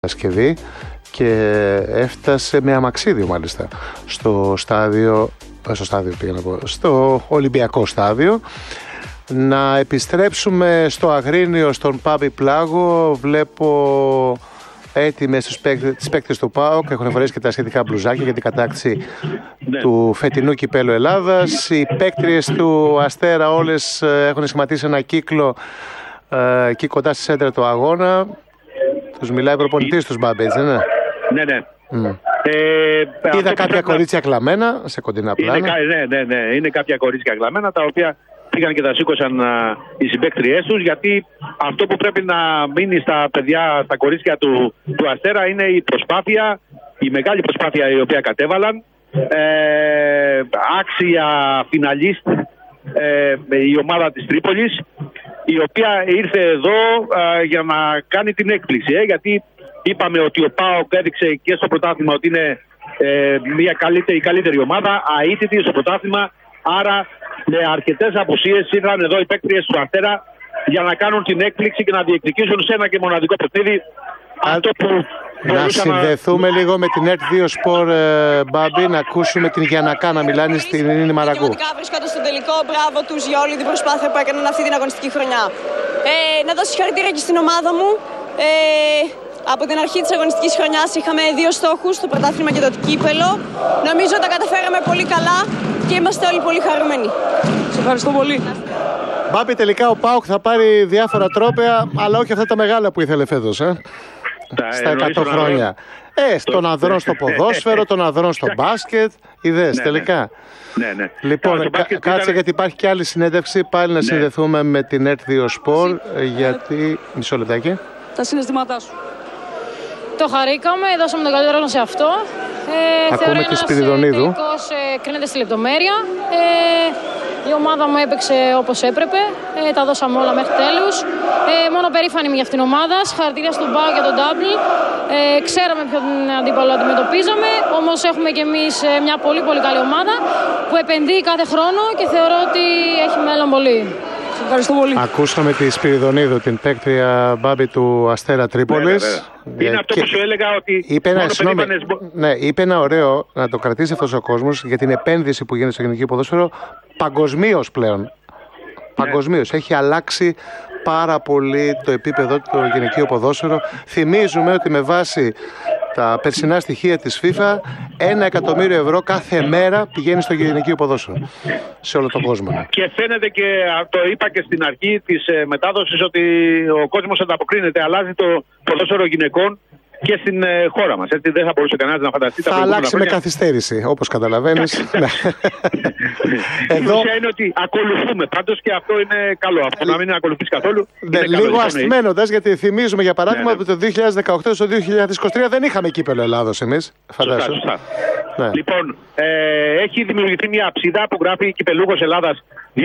Παρασκευή και έφτασε με αμαξίδιο μάλιστα στο Ολυμπιακό στάδιο. Να επιστρέψουμε στο Αγρίνιο, στον Πάμπη Πλάγο. Βλέπω έτοιμες τις παίκτες του ΠΑΟΚ, έχουν φορέσει και τα σχετικά μπλουζάκια για την κατάκτηση του φετινού κυπέλου Ελλάδας. Οι παίκτριες του Αστέρα όλες έχουν σχηματίσει ένα κύκλο εκεί κοντά στη σέντρα του αγώνα. Τους μιλάει ο προπονητής τους, Μπάμπη, έτσι, ναι? Ναι. Είδα κάποια κορίτσια κλαμμένα σε κοντινά πλάνα. Ναι. Είναι κάποια κορίτσια κλαμμένα, τα οποία πήγαν και τα σήκωσαν οι συμπαίκτριές τους, γιατί αυτό που πρέπει να μείνει στα παιδιά, στα κορίτσια του Αστέρα, είναι η προσπάθεια, η μεγάλη προσπάθεια η οποία κατέβαλαν. Άξια φιναλίστ η ομάδα της Τρίπολης, η οποία ήρθε εδώ για να κάνει την έκπληξη, γιατί είπαμε ότι ο ΠΑΟΚ έδειξε και στο πρωτάθλημα ότι είναι η καλύτερη ομάδα, αίτητη στο πρωτάθλημα, άρα με αρκετές απουσίες ήρθαν εδώ οι παίκτριες του Αστέρα για να κάνουν την έκπληξη και να διεκδικήσουν σε ένα και μοναδικό παιχνίδι αυτό που να συνδεθούμε λίγο με την ΕΡΤ 2 Σπορ, Μπάμπη, να ακούσουμε την Γιαννακά να μιλάνε στην Ειρήνη Μαραγκού. Βρίσκονται στον τελικό, μπράβο τους για όλη την προσπάθεια που έκαναν αυτή την αγωνιστική χρονιά. Να δώσω συγχαρητήρια και στην ομάδα μου. Από την αρχή της αγωνιστικής χρονιάς είχαμε 2 στόχους, το πρωτάθλημα και το κύπελο. Νομίζω τα καταφέραμε πολύ καλά και είμαστε όλοι πολύ χαρούμενοι. Σας ευχαριστώ πολύ. Μπάμπη, τελικά ο ΠΑΟΚ θα πάρει διάφορα τρόπαια, αλλά όχι αυτά τα μεγάλα που ήθελε φέτος, στα 100 χρόνια. Των ανδρών στο ποδόσφαιρο, των ανδρών στο μπάσκετ. Ιδέες, τελικά. Ναι. Λοιπόν, κάτσε γιατί υπάρχει και άλλη συνέντευξη. Πάλι να συνδεθούμε με την ΕΡΤ 2 Σπορ, γιατί... Μισό λεπτάκι. Τα συναισθήματά σου. Το χαρήκαμε, δώσαμε τον καλύτερο σε αυτό. Ακούμε τη Σπυριδονίδου. Τελικώς κρίνεται στη λεπτομέρεια. Η ομάδα μου έπαιξε όπως έπρεπε. Τα δώσαμε όλα μέχρι τέλους. Μόνο περήφανοι για αυτήν την ομάδα. Συγχαρητήρια στον ΠΑΟΚ για τον double. Ξέραμε ποιον αντίπαλο αντιμετωπίζαμε. Όμως έχουμε κι εμείς μια πολύ πολύ καλή ομάδα που επενδύει κάθε χρόνο και θεωρώ ότι έχει μέλλον πολύ. Ευχαριστώ πολύ. Ακούσαμε τη Σπυριδονίδου, την παίκτρια, Μπάμπη, του Αστέρα Τρίπολης. Είναι αυτό που σου έλεγα, ότι είπε ένα ωραίο, να το κρατήσει αυτός ο κόσμος, για την επένδυση που γίνεται στο γυναικείο ποδόσφαιρο παγκοσμίως πλέον. Παγκοσμίως. Έχει αλλάξει πάρα πολύ το επίπεδο του γυναικείου ποδόσφαιρο. Θυμίζουμε ότι με βάση τα περσινά στοιχεία της FIFA, 1 εκατομμύριο ευρώ κάθε μέρα πηγαίνει στο γυναικείο ποδόσφαιρο σε όλο τον κόσμο. Και φαίνεται, και το είπα και στην αρχή της μετάδοσης, ότι ο κόσμος ανταποκρίνεται. Αλλάζει το ποδόσφαιρο γυναικών και στην χώρα μας. Έτσι δεν θα μπορούσε κανένας να φανταστεί. Θα αλλάξει με καθυστέρηση, όπως καταλαβαίνεις. Η ουσία είναι ότι ακολουθούμε πάντως, και αυτό είναι καλό. Αυτό να μην ακολουθείς καθόλου. Λίγο αστημένοντας, γιατί θυμίζουμε για παράδειγμα ότι το 2018 στο 2023 δεν είχαμε κύπελλο Ελλάδος εμείς. Φαντάσου. Σωστά. Λοιπόν, έχει δημιουργηθεί μια αψίδα που γράφει Κυπελλούχος Ελλάδας 2026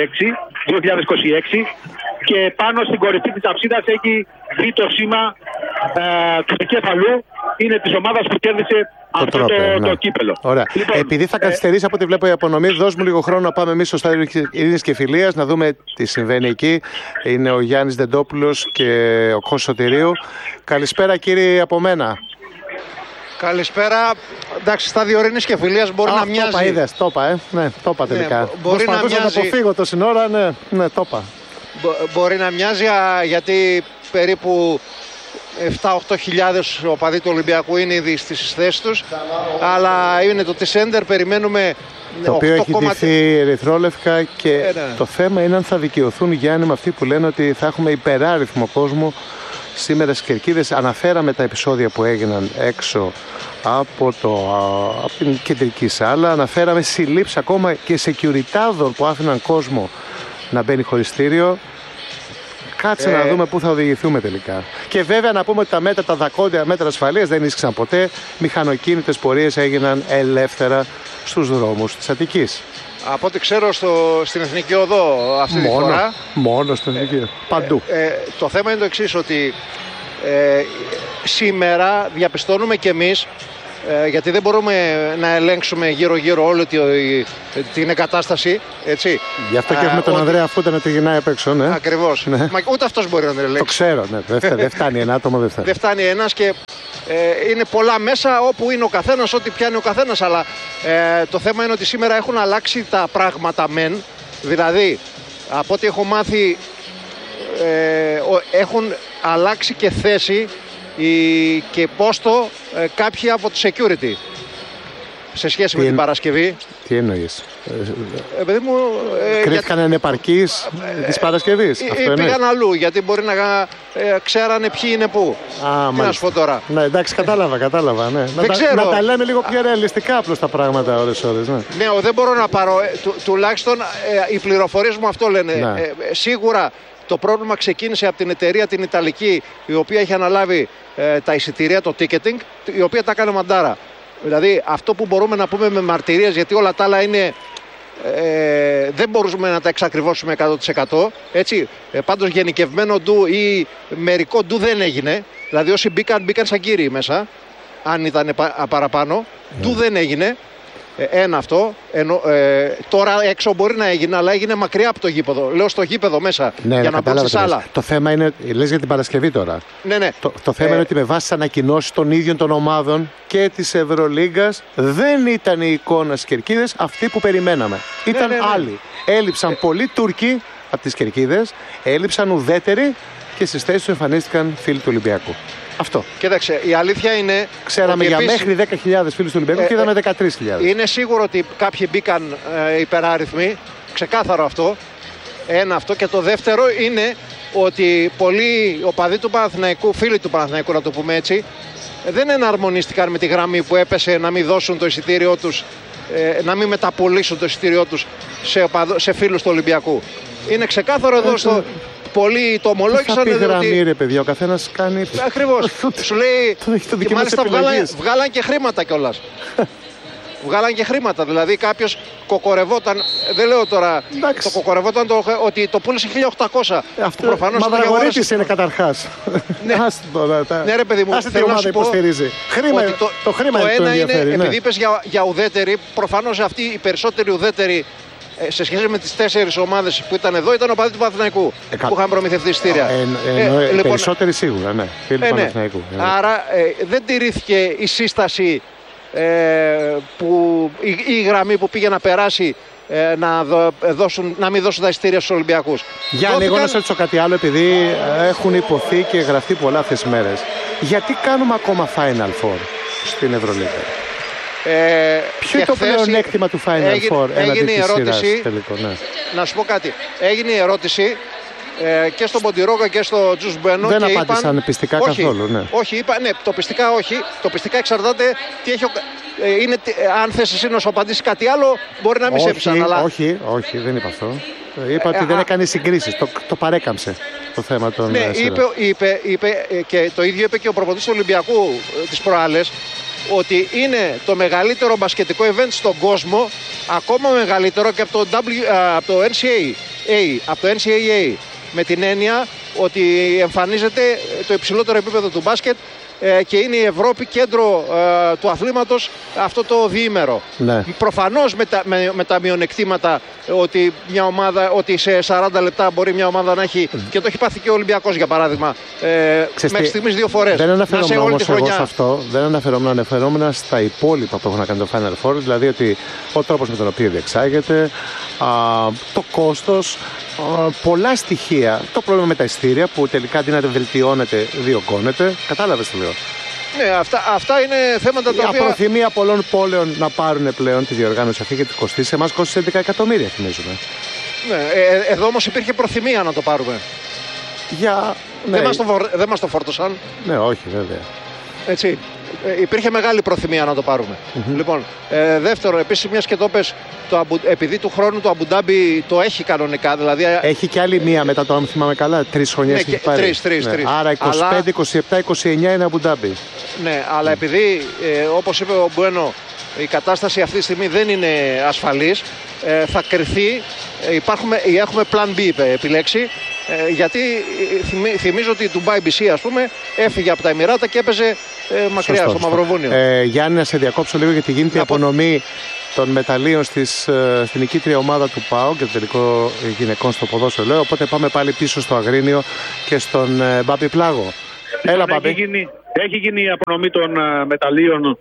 και πάνω στην κορυφή της αψίδας έχει δει το σήμα του κεφαλού. Είναι της ομάδας που κέρδισε αυτό το κύπελλο. Ωραία. Λοιπόν, επειδή θα καθυστερήσει από ό,τι βλέπω η απονομή, δώσ' μου λίγο χρόνο να πάμε εμείς στο στάδιο Ειρήνης και Φιλίας, να δούμε τι συμβαίνει εκεί. Είναι ο Γιάννης Δεντόπουλος και ο Κώστας Σωτηρίου. Καλησπέρα, κύριε, από μένα. Καλησπέρα. Εντάξει, στάδιο Ειρήνης και Φιλίας μπορεί να μοιάζει. Το είπα, είδες, το είπα, ναι, το είπα τελικά. Μπορεί να μοιάζει. Να αποφύγω το σύνορα, ναι, το είπα. Μπορεί να μοιάζει, γιατί περίπου 7-8 χιλιάδες οπαδοί του Ολυμπιακού είναι ήδη στις θέσεις τους, αλλά είναι το Τισέντερ, περιμένουμε. Το οποίο έχει ντυθεί ερυθρόλευκα και το θέμα είναι αν θα δικαιωθούν, Γιάννη, με αυτοί που λένε ότι θα έχουμε υπεράριθμο κόσμο σήμερα στις κερκίδες. Αναφέραμε τα επεισόδια που έγιναν έξω από την κεντρική σάλα. Αναφέραμε συλλήψεις ακόμα και σεκιουριτάδων που άφηναν κόσμο να μπαίνει χωριστήριο. Κάτσε να δούμε πού θα οδηγηθούμε τελικά. Και βέβαια να πούμε ότι τα μέτρα, τα δακόντια μέτρα ασφαλείας δεν ίσχυσαν ποτέ. Μηχανοκίνητες πορείες έγιναν ελεύθερα στους δρόμους της Αττικής. Από ό,τι ξέρω στην Εθνική Οδό αυτή τη φορά. Μόνο στην Εθνική. Παντού. Το θέμα είναι το εξής, ότι σήμερα διαπιστώνουμε κι εμείς γιατί δεν μπορούμε να ελέγξουμε γύρω-γύρω όλη την εγκατάσταση. Έτσι. Γι' αυτό και έχουμε τον Ανδρέα Φούντα να τη γυρνάει απ' έξω. Ναι. Ακριβώς. Ναι. Μα ούτε αυτός μπορεί να την ελέγξει. Το ξέρω. Ναι. Δεν φτάνει ένα άτομο, δεν φτάνει. Δεν φτάνει ένας και είναι πολλά μέσα όπου είναι ο καθένας, ό,τι πιάνει ο καθένας. Αλλά το θέμα είναι ότι σήμερα έχουν αλλάξει τα πράγματα μεν. Δηλαδή, από ό,τι έχω μάθει, έχουν αλλάξει και θέση και πόστο κάποιοι από το security σε σχέση με την Παρασκευή. Τι εννοείς? Παιδί μου, κρίθηκαν ανεπαρκείς της Παρασκευής. Πήγαν αλλού γιατί μπορεί να ξέρανε ποιοι είναι πού. Τι να σου πω τώρα. Ναι, εντάξει, κατάλαβα. Ναι. Να τα λέμε λίγο πιο ρεαλιστικά απλώς τα πράγματα ώρες-ώρες. Ναι, δεν μπορώ να πάρω. Τουλάχιστον οι πληροφορίες μου αυτό λένε. Ναι. Σίγουρα το πρόβλημα ξεκίνησε από την εταιρεία την Ιταλική, η οποία είχε αναλάβει τα εισιτήρια, το ticketing, η οποία τα έκανε μαντάρα. Δηλαδή αυτό που μπορούμε να πούμε με μαρτυρίες, γιατί όλα τα άλλα είναι, δεν μπορούμε να τα εξακριβώσουμε 100%. Έτσι, πάντως γενικευμένο ντου ή μερικό ντου δεν έγινε. Δηλαδή όσοι μπήκαν σαν κύριοι μέσα, αν ήταν παραπάνω. Ντου δεν έγινε. Ένα αυτό. Τώρα έξω μπορεί να έγινε, αλλά έγινε μακριά από το γήπεδο. Λέω στο γήπεδο μέσα, για να μπω στη σάλα. Το θέμα είναι, λες για την Παρασκευή τώρα. Ναι. Το θέμα είναι ότι με βάση τις ανακοινώσεις των ίδιων των ομάδων και της Ευρωλίγκας δεν ήταν η εικόνα στις Κερκίδες αυτή που περιμέναμε. Ήταν άλλοι. Έλειψαν πολλοί Τούρκοι από τις Κερκίδες, έλειψαν ουδέτεροι και στις θέσεις του εμφανίστηκαν φίλοι του Ολυμπιακού. Αυτό. Κοίταξε, η αλήθεια είναι. Ξέραμε για μέχρι 10.000 φίλους του Ολυμπιακού και είδαμε 13.000. Είναι σίγουρο ότι κάποιοι μπήκαν υπεράριθμοι. Ξεκάθαρο αυτό. Ένα αυτό. Και το δεύτερο είναι ότι πολλοί οπαδοί του Παναθηναϊκού, φίλοι του Παναθηναϊκού να το πούμε έτσι, δεν εναρμονίστηκαν με τη γραμμή που έπεσε να μην δώσουν το εισιτήριό τους, να μην μεταπολίσουν το εισιτήριό τους σε φίλους του Ολυμπιακού. Είναι ξεκάθαρο εδώ στο. Πολλοί το ομολόγησαν. Τι γραμμή, ρε παιδιά, ο καθένας κάνει. Ακριβώς. Σου λέει. Και μάλιστα βγάλαν και χρήματα κιόλας. Βγάλαν και χρήματα. Δηλαδή κάποιος κοκορευόταν. Δεν λέω τώρα. Το κοκορευόταν ότι το πούλησε 1.800. Αυτό μαδραγορίτης είναι καταρχάς. Ναι, ρε παιδί μου. Θέλω να σου πω. Το χρήμα είναι το ενδιαφέρει. Επειδή είπες για ουδέτεροι, προφανώς αυτοί οι περισσότεροι ουδέτεροι. Σε σχέση με τις 4 ομάδες που ήταν εδώ, ήταν ο παδί του Παναθηναϊκού που είχαν προμηθευτεί εισιτήρια. Λοιπόν, περισσότεροι σίγουρα, ναι. Φίλοι του Παναθηναϊκού. Άρα δεν τηρήθηκε η σύσταση, η γραμμή που πήγε να περάσει να μην δώσουν τα εισιτήρια στους Ολυμπιακούς. Γιάννη, εγώ να σε ρωτήσω κάτι άλλο, επειδή έχουν υποθεί και γραφτεί πολλά αυτές τις μέρες. Γιατί κάνουμε ακόμα Final Four στην Ευρωλίγα? Ποιο είναι το πλεονέκτημα του Final Four έναντι της σειράς τελικό? Ναι. Να σου πω κάτι. Έγινε η ερώτηση και στον Ποντιρόγκα και στο Τζους Μπένο. Δεν απάντησαν πιστικά καθόλου. Ναι. Όχι, ναι, το πιστικά όχι. Το πιστικά εξαρτάται τι έχει. Αν θες εσύ να σου απαντήσει κάτι άλλο, μπορεί να μην σε έψαν. Αλλά... Όχι, δεν είπα αυτό. Είπα ότι δεν έκανε συγκρίσεις. Το παρέκαμψε το θέμα των. Ναι, είπε και το ίδιο είπε και ο προπονητής του Ολυμπιακού τις προάλλες. Ότι είναι το μεγαλύτερο μπασκετικό event στον κόσμο, ακόμα μεγαλύτερο και από το NCAA, με την έννοια ότι εμφανίζεται το υψηλότερο επίπεδο του μπάσκετ και είναι η Ευρώπη κέντρο του αθλήματος αυτό το διήμερο. Ναι. Προφανώς με τα μειονεκτήματα ότι σε 40 λεπτά μπορεί μια ομάδα να έχει, και το έχει πάθει και ο Ολυμπιακός για παράδειγμα, μέχρι στιγμής 2 φορές. Δεν αναφερόμουν όμως εγώ σε αυτό, αναφερόμουν στα υπόλοιπα που έχουν να κάνει το Final Four, δηλαδή ότι ο τρόπος με τον οποίο διεξάγεται, το κόστος, πολλά στοιχεία. Το πρόβλημα με τα εισιτήρια που τελικά αντί να βελτιώνεται, διωγγώνεται. Κατάλαβες τι λέω? Ναι, αυτά είναι θέματα τα οποία. Η απροθυμία πολλών πόλεων να πάρουν πλέον τη διοργάνωση αυτή, γιατί κοστίζει. Σε εμάς κόστησε 11 εκατομμύρια, θυμίζουμε. Ναι, εδώ όμως υπήρχε προθυμία να το πάρουμε. Ναι. Δεν μας το φόρτωσαν. Ναι, όχι, βέβαια. Έτσι. Υπήρχε μεγάλη προθυμία να το πάρουμε. Λοιπόν, δεύτερο, επίσης μιας και το πες, επειδή του χρόνου το Αμπουντάμπι το έχει κανονικά. Δηλαδή, έχει και άλλη μία μετά το, αν θυμάμαι καλά, 3 χρονιές έχει πάρει. Τρεις. Άρα 25, 27, 29 είναι Αμπουντάμπι. Ναι, αλλά επειδή, όπως είπε ο Μπουένο, η κατάσταση αυτή τη στιγμή δεν είναι ασφαλής, θα κρυθεί. Έχουμε plan B, είπε, επιλέξει. γιατί θυμίζω ότι η Dubai BC, ας πούμε, έφυγε από τα Εμιράτα και έπαιζε μακριά στο Μαυροβούνιο. Γιάννη, να σε διακόψω λίγο, γιατί γίνεται η απονομή των μεταλλίων στην νικήτρια ομάδα του ΠΑΟ και το τελικό γυναικών στο ποδόσφαιρο. Οπότε πάμε πάλι πίσω στο Αγρίνιο και στον Μπάμπη Πλάγο. Έλα, Μπάμπη. Έχει γίνει η απονομή των μεταλλίων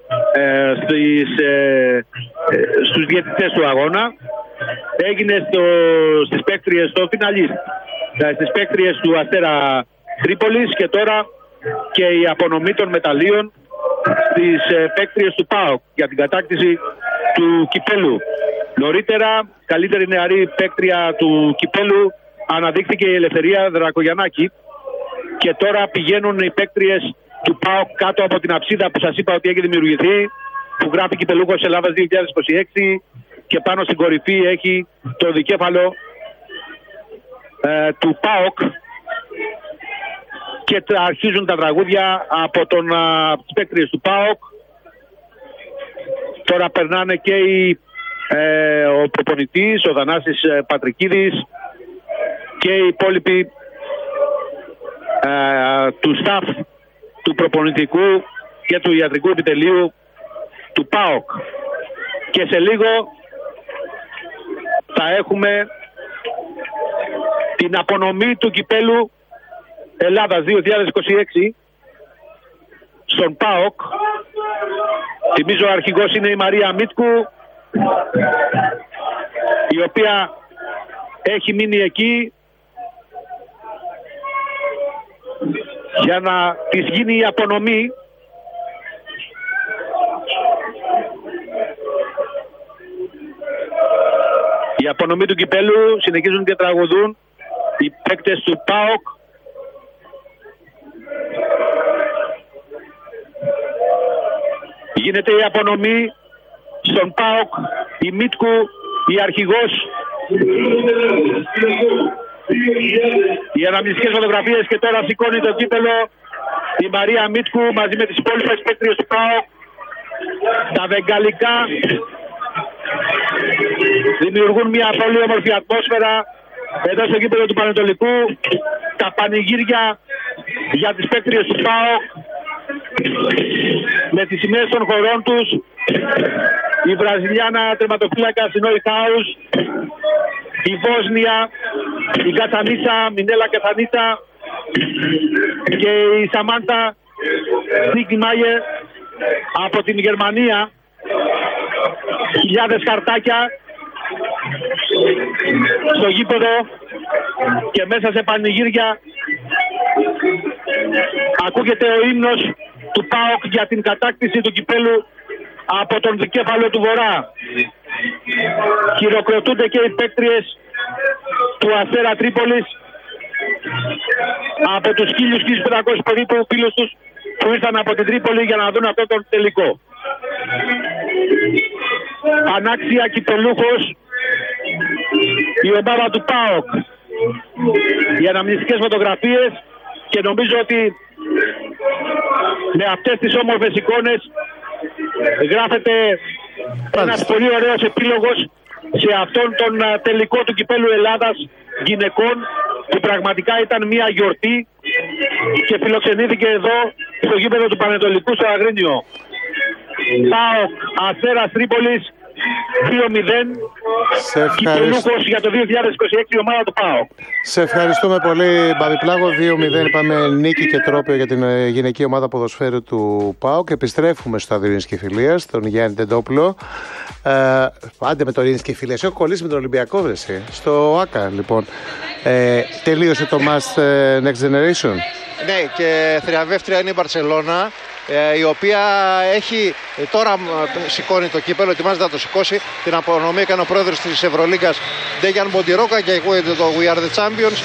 στους διαιτητές του αγώνα. Έγινε στις παίκτριες, στο φιναλίστ, στις παίκτριες του Αστέρα Τρίπολης, και τώρα και η απονομή των μεταλλίων στις παίκτριες του ΠΑΟΚ για την κατάκτηση του κυπέλου. Νωρίτερα, καλύτερη νεαρή παίκτρια του κυπέλου αναδείχθηκε η Ελευθερία Δρακογιαννάκη, και τώρα πηγαίνουν οι παίκτριες του ΠΑΟΚ κάτω από την αψίδα που σας είπα ότι έχει δημιουργηθεί, που γράφει Κυπελούχος Ελλάδας 2026, και πάνω στην κορυφή έχει το δικέφαλο του ΠΑΟΚ, και αρχίζουν τα τραγούδια από τις παίκτριες του ΠΑΟΚ. Τώρα περνάνε και ο προπονητής, ο Δανάσης Πατρικίδης, και οι υπόλοιποι του staff του προπονητικού και του ιατρικού επιτελείου του ΠΑΟΚ. Και σε λίγο θα έχουμε την απονομή του κυπέλου Ελλάδας 2026 στον ΠΑΟΚ. Θυμίζω ο αρχηγός είναι η Μαρία Μίτκου, η οποία έχει μείνει εκεί για να της γίνει η απονομή. Η απονομή του κυπέλου συνεχίζουν και τραγουδούν οι παίκτες του ΠΑΟΚ. Γίνεται η απονομή στον ΠΑΟΚ, η Μίτκου, η αρχηγός. Οι αναμνηστικές φωτογραφίες, και τώρα σηκώνει το κύπελο η Μαρία Μίτκου μαζί με τις υπόλοιπες παίκτριες του ΠΑΟΚ. Τα βεγγαλικά δημιουργούν μια πολύ όμορφη ατμόσφαιρα εδώ στο κύπελο του Πανετολικού. Τα πανηγύρια για τις παίκτριες του ΠΑΟΚ με τις σημαίες των χωρών τους. Η Βραζιλιάνα τερματοφύλακα Σινόη Χάους, η Βόσνια, η Κατσανίτσα, Μινέλα Κατσανίτσα, και η Σαμάντα Νίκη Μάγερ από την Γερμανία. Χιλιάδες χαρτάκια στο γήπεδο και μέσα σε πανηγύρια ακούγεται ο ύμνος του ΠΑΟΚ για την κατάκτηση του κυπέλου από τον δικέφαλο του Βορρά. Χειροκροτούνται και οι παίκτριες του Αστέρα Τρίπολης από τους 1.500 περίπου φίλους τους που ήρθαν από την Τρίπολη για να δουν αυτό τον τελικό. Ανάξια κυπελούχος η ομάδα του ΠΑΟΚ. Οι αναμνηστικές φωτογραφίες, και νομίζω ότι με αυτές τις όμορφες εικόνες γράφεται ένας πολύ ωραίος επίλογος σε αυτόν τον τελικό του κυπέλου Ελλάδας γυναικών, που πραγματικά ήταν μια γιορτή και φιλοξενήθηκε εδώ στο γήπεδο του Πανετολικού στο Αγρίνιο. ΠΑΟΚ Αστέρας Τρίπολης 2-0, κυπελούχος για το 2026 η ομάδα του ΠΑΟΚ. Σε ευχαριστούμε πολύ, Μπαδιπλάγο. 2-0 είπαμε, νίκη και τρόπαιο για την γυναική ομάδα ποδοσφαίρου του ΠΑΟΚ. Επιστρέφουμε στο Ειρήνης Φιλίας, στον Γιάννη Τεντόπουλο. Άντε με τον Ειρήνης Φιλίας, έχω κολλήσει με τον Ολυμπιακό βρεσί. Στο ΆΚΑ λοιπόν. Τελείωσε το Must Next Generation. Ναι, και θριαμβεύτρια είναι η Μπαρσελόνα, η οποία έχει τώρα σηκώνει το κύπελο, ετοιμάζεται να το σηκώσει. Την απονομή έκανε ο πρόεδρος της Ευρωλίγκας Ντέγιαν Μποντιρόκα και ακούγεται το We Are The Champions.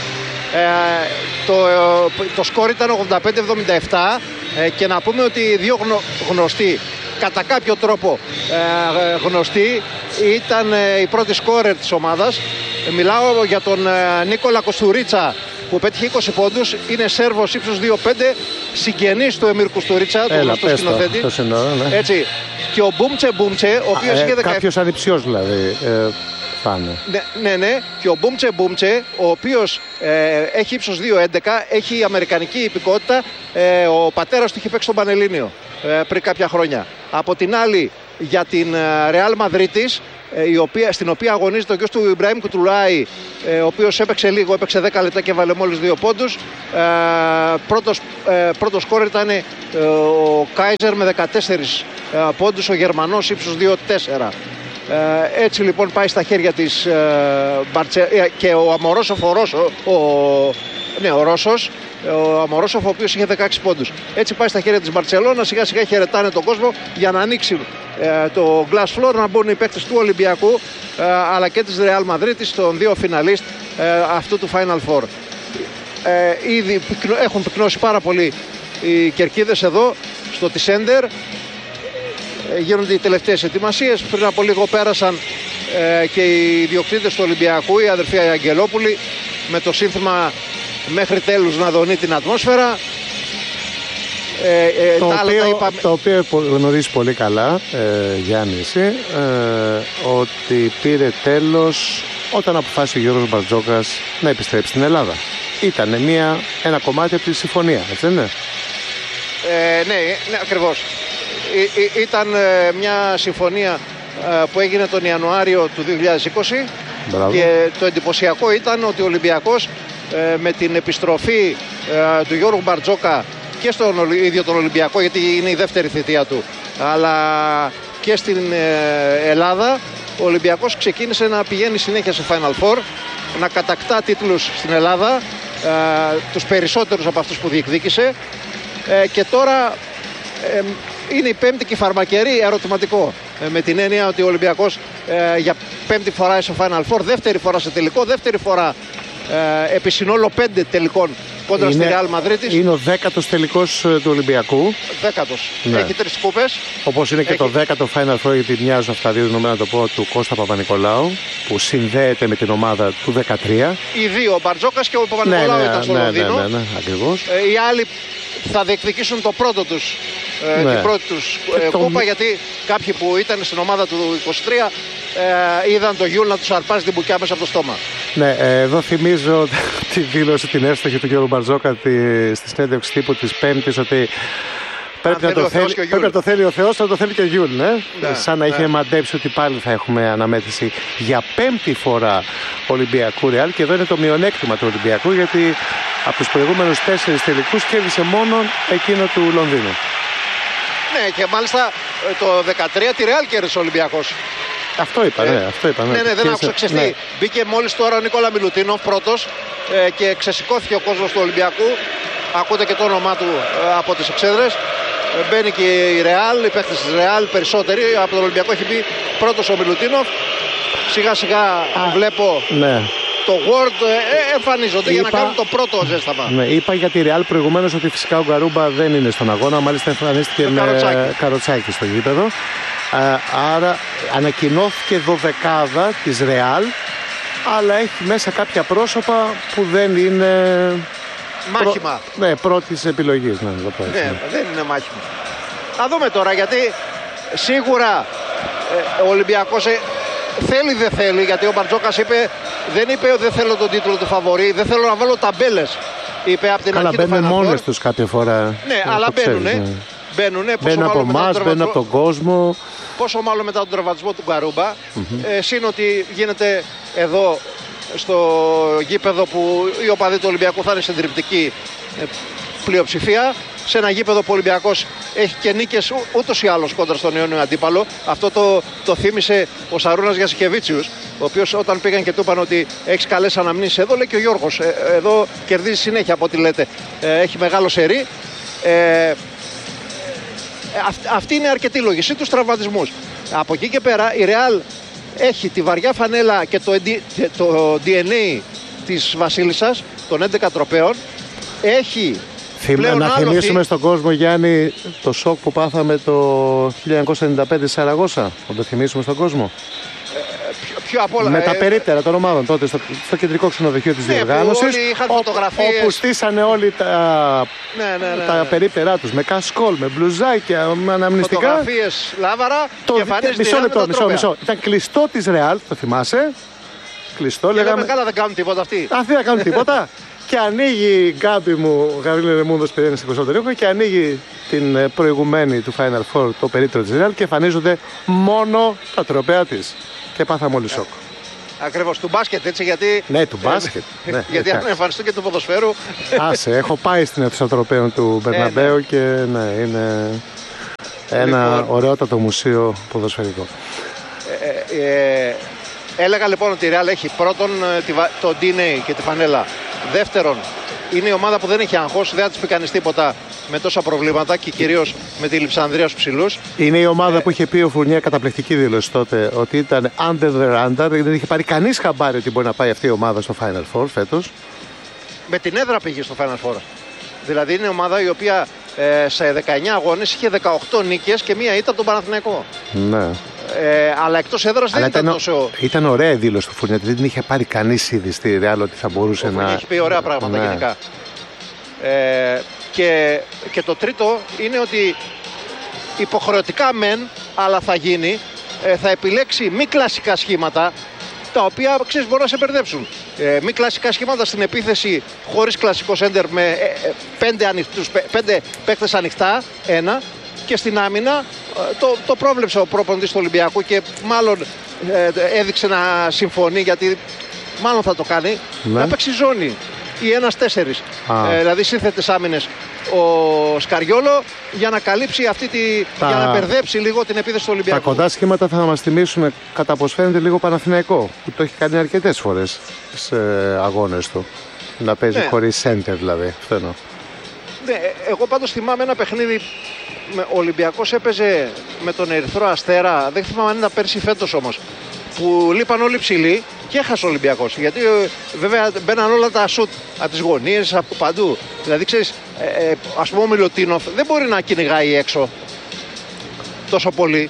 Το σκορ ήταν 85-77 και να πούμε ότι οι δύο γνωστοί, κατά κάποιο τρόπο γνωστοί, ήταν οι πρώτοι σκόρερ της ομάδας. Μιλάω για τον Νίκολα Κοστουρίτσα που πέτυχε 20 πόντους, είναι Σέρβος ύψους 2-5, συγγενής του Εμίρ Κουστουρίτσα, του γνωστού σκηνοθέτη. Ναι. Έτσι. Και ο Μπούμτσε, ο οποίος είχε 17. Κάποιος ανιψιός δηλαδή. πάνε. Ναι. Και ο Μπούμτσε, ο οποίος έχει ύψος 2,11, έχει αμερικανική υπηκότητα. Ο πατέρας του είχε παίξει στον Πανελλήνιο πριν κάποια χρόνια. Από την άλλη, για την Ρεάλ Μαδρίτης, στην οποία αγωνίζεται ο γιος του Ιμπραήμ Κουτρουλάη, ο οποίος έπαιξε λίγο, έπαιξε 10 λεπτά και βάλε μόλις 2 πόντους. Πρώτος σκόρερ ήταν ο Κάιζερ με 14 πόντους, ο Γερμανός ύψος 2,4. Έτσι λοιπόν πάει στα χέρια της και ο Αμορόσοφ, ο Ρώσος, ο Αμορόσοφ, ο οποίος είχε 16 πόντους. Έτσι πάει στα χέρια της Μπαρτσελώνα, σιγά σιγά χαιρετάνε τον κόσμο για να ανοίξει το glass floor, να μπουν οι παίκτες του Ολυμπιακού αλλά και της Ρεάλ Μαδρίτης, των δύο φιναλίστ αυτού του Final Four. Ήδη έχουν πυκνώσει πάρα πολύ οι κερκίδες εδώ στο Τισέντερ. Γίνονται οι τελευταίες ετοιμασίες. Πριν από λίγο πέρασαν και οι ιδιοκτήτες του Ολυμπιακού, η αδερφή Αγγελόπουλη, με το σύνθημα μέχρι τέλους να δονεί την ατμόσφαιρα. Το οποίο γνωρίζει πολύ καλά, Γιάννη, εσύ, ότι πήρε τέλος όταν αποφάσισε ο Γιώργος Μπαρτζόκας να επιστρέψει στην Ελλάδα. Ήταν ένα κομμάτι από τη συμφωνία, έτσι δεν είναι? Ναι, ακριβώς. Ήταν μια συμφωνία που έγινε τον Ιανουάριο του 2020. Μπράβο. Και το εντυπωσιακό ήταν ότι ο Ολυμπιακός με την επιστροφή του Γιώργου Μπαρτζόκα και στον ίδιο τον Ολυμπιακό, γιατί είναι η δεύτερη θητεία του, αλλά και στην Ελλάδα, ο Ολυμπιακός ξεκίνησε να πηγαίνει συνέχεια σε Final Four, να κατακτά τίτλους στην Ελλάδα, τους περισσότερους από αυτούς που διεκδίκησε, και τώρα είναι η πέμπτη και φαρμακερή ερωτηματικό, με την έννοια ότι ο Ολυμπιακός για πέμπτη φορά στο Final Four, δεύτερη φορά σε τελικό, δεύτερη φορά επί συνόλου 5 τελικών κόντρα στη Ρεάλ Μαδρίτης. Είναι ο 10ος τελικός του Ολυμπιακού. 10ος. Ναι. Έχει 3 κούπες. Όπως είναι και το 10ο Final Four, γιατί μοιάζουν αυτά δύο δεδομένα, να το πω, του Κώστα Παπα-Νικολάου, που συνδέεται με την ομάδα του 13. Οι δύο, ο Μπαρτζόκας και ο Παπα-Νικολάου, ήταν στο Λονδίνο. Ναι, ακριβώς. Οι άλλοι θα διεκδικήσουν το πρώτο τους, την πρώτη τους κούπα, γιατί κάποιοι που ήταν στην ομάδα του 23 είδαν το Γιούλ να τους αρπάζει την μπουκιά μέσα από το στόμα. Ναι, εδώ θυμίζω τη δήλωση την εύστοχη του κ. Μπαρτζόκα στη συνέντευξη τύπου της Πέμπτης, ότι πρέπει να το θέλει ο Θεός, να το θέλει και ο Γιούλ. Σαν να είχε μαντέψει ότι πάλι θα έχουμε αναμέτρηση για πέμπτη φορά Ολυμπιακού Ρεάλ, και εδώ είναι το μειονέκτημα του Ολυμπιακού, γιατί από τους προηγούμενους 4 τελικούς κέρδισε μόνο εκείνο του Λονδίνου. Ναι, και μάλιστα το 13 τη Ρεάλ κέρδισε ο Ολυμπιακός. Αυτό είπα, ναι. Ναι, δεν άκουσα ξεστή. Ναι. Μπήκε μόλις τώρα ο Νικόλα Μιλουτίνοφ πρώτος και ξεσηκώθηκε ο κόσμος του Ολυμπιακού. Ακούτε και το όνομά του από τις εξέδρες. Μπαίνει και η Ρεάλ, οι παίχτες της Ρεάλ περισσότεροι. Από τον Ολυμπιακό έχει μπει πρώτος ο Μιλουτίνοφ. Σιγά σιγά βλέπω το Word εμφανίζονται για να κάνουν το πρώτο ζέσταμα. Ναι, είπα για τη Ρεάλ προηγουμένως ότι φυσικά ο Γκαρούμπα δεν είναι στον αγώνα. Μάλιστα εμφανίστηκε με καροτσάκι στο γήπεδο. Άρα ανακοινώθηκε δωδεκάδα της Ρεάλ, αλλά έχει μέσα κάποια πρόσωπα που δεν είναι μάχημα. Πρώτης επιλογής. Ναι, δεν είναι μάχημα. Θα δούμε τώρα, γιατί σίγουρα ο Ολυμπιακός θέλει δεν θέλει, γιατί ο Μπαρτζόκας δεν είπε ότι δεν θέλω τον τίτλο του φαβορί, δεν θέλω να βάλω ταμπέλες, είπε από την αρχή του Final Four. Αλλά μπαίνουν μόνες τους κάποια φορά. Ναι, αλλά μπαίνουν από εμάς, μπαίνουν από τον κόσμο. Πόσο μάλλον μετά τον τραυματισμό του Γκαρούμπα. Συν ότι γίνεται εδώ στο γήπεδο που οι οπαδοί του Ολυμπιακού θα είναι συντριπτική πλειοψηφία. Σε ένα γήπεδο που ο Ολυμπιακός έχει και νίκες ούτως ή άλλως κόντρα στον αιώνιο αντίπαλο. Αυτό το θύμισε ο Σαρούνας Γιασικεβίτσιους, ο οποίος όταν πήγαν και του είπαν ότι έχεις καλές αναμνήσεις εδώ, λέει και ο Γιώργος, εδώ κερδίζει συνέχεια από ό,τι λέτε. Έχει μεγάλο σερί. Αυτή είναι αρκετή λόγη. Συν τους τραυματισμούς. Από εκεί και πέρα η Ρεάλ έχει τη βαριά φανέλα και το DNA της Βασίλισσας των 11 τροπαίων. Έχει να θυμίσουμε στον κόσμο, Γιάννη, το σοκ που πάθαμε το 1995 στη Σαραγώσα. Να το θυμίσουμε στον κόσμο. πιο απ' όλα. Με τα περίπτερα των ομάδων τότε στο κεντρικό ξενοδοχείο της διοργάνωσης. Όλοι είχαν φωτογραφίες. Όπου στήσανε όλοι τα περίπτερά τους με κασκόλ, με μπλουζάκια, με αναμνηστικά. Φωτογραφίες λάβαρα και εμφανίζεται. Μισό. Ήταν κλειστό της Ρεάλ, το θυμάσαι. Κλειστό, λέγαμε. Καλά, δεν κάνουν τίποτα αυτοί. Αυτοί δεν κάνουν τίποτα. Και ανοίγει η Γκάμπη μου, Γαβρίλη Ρεμούνδος, παιδί στην Κωνσταντινούπολη, και ανοίγει την προηγουμένη του Final Four το περίπτερο της Ρεάλ και εμφανίζονται μόνο τα τροπέα της. Και πάθαμε όλοι σοκ. Ακριβώς, του μπάσκετ, έτσι, γιατί. Ναι, του μπάσκετ. Ναι, γιατί αν εμφανιστούν και του ποδοσφαίρου. Άσε, έχω πάει στην αίθουσα τροπέων του Μπερναμπέου και ναι, είναι ένα ωραιότατο μουσείο ποδοσφαιρικό. Έλεγα λοιπόν ότι η Real έχει πρώτον το DNA και τη φανέλα. Δεύτερον, είναι η ομάδα που δεν έχει άγχος, δεν θα της πει κανείς τίποτα με τόσα προβλήματα και κυρίως με τη Λειψανδρία στους ψηλούς. Είναι η ομάδα που είχε πει ο Φουρνιέ, καταπληκτική δήλωση τότε, ότι ήταν under the radar, δεν είχε πάρει κανείς χαμπάρι ότι μπορεί να πάει αυτή η ομάδα στο Final Four φέτος. Με την έδρα πήγε στο Final Four. Δηλαδή είναι η ομάδα η οποία σε 19 αγώνες είχε 18 νίκες και μία ήττα από τον Παναθηναϊκό. Ναι. Αλλά εκτός έδρας δεν ήταν τόσο. Ήταν ωραία η δήλωση του Φουρνιέ, δεν την είχε πάρει κανείς ήδη στη Real ότι θα μπορούσε να. Έχει πει ωραία πράγματα γενικά. Και το τρίτο είναι ότι υποχρεωτικά μεν, αλλά θα γίνει, θα επιλέξει μη κλασικά σχήματα, τα οποία ξέρεις μπορούν να σε μπερδέψουν. Μη κλασικά σχήματα στην επίθεση χωρίς κλασικό σέντερ με 5 παίκτες ανοιχτά, ένα, και στην άμυνα το πρόβλεψε ο προπονητής του Ολυμπιακού και μάλλον έδειξε να συμφωνεί, γιατί μάλλον θα το κάνει, να παίξει ζώνη ή 1-4. Δηλαδή σύνθετες άμυνες ο Σκαριόλο για να καλύψει για να μπερδέψει λίγο την επίθεση του Ολυμπιακού. Τα κοντά σχήματα θα μας θυμίσουν κατά πως φαίνεται λίγο Παναθηναϊκό, που το έχει κάνει αρκετές φορές σε αγώνες του. Να παίζει χωρίς center δηλαδή. Αυτό εννοώ. Ναι, εγώ πάντως θυμάμαι ένα παιχνίδι. Ο Ολυμπιακός έπαιζε με τον Ερυθρό Αστέρα, δεν θυμάμαι αν ήταν πέρσι φέτος όμως, που λείπαν όλοι ψηλοί και έχασε ο Ολυμπιακός. Γιατί βέβαια μπαίναν όλα τα σουτ από τις γωνίες, από παντού. Δηλαδή ξέρεις, ας πούμε ο Μιλωτίνοφ δεν μπορεί να κυνηγάει έξω τόσο πολύ.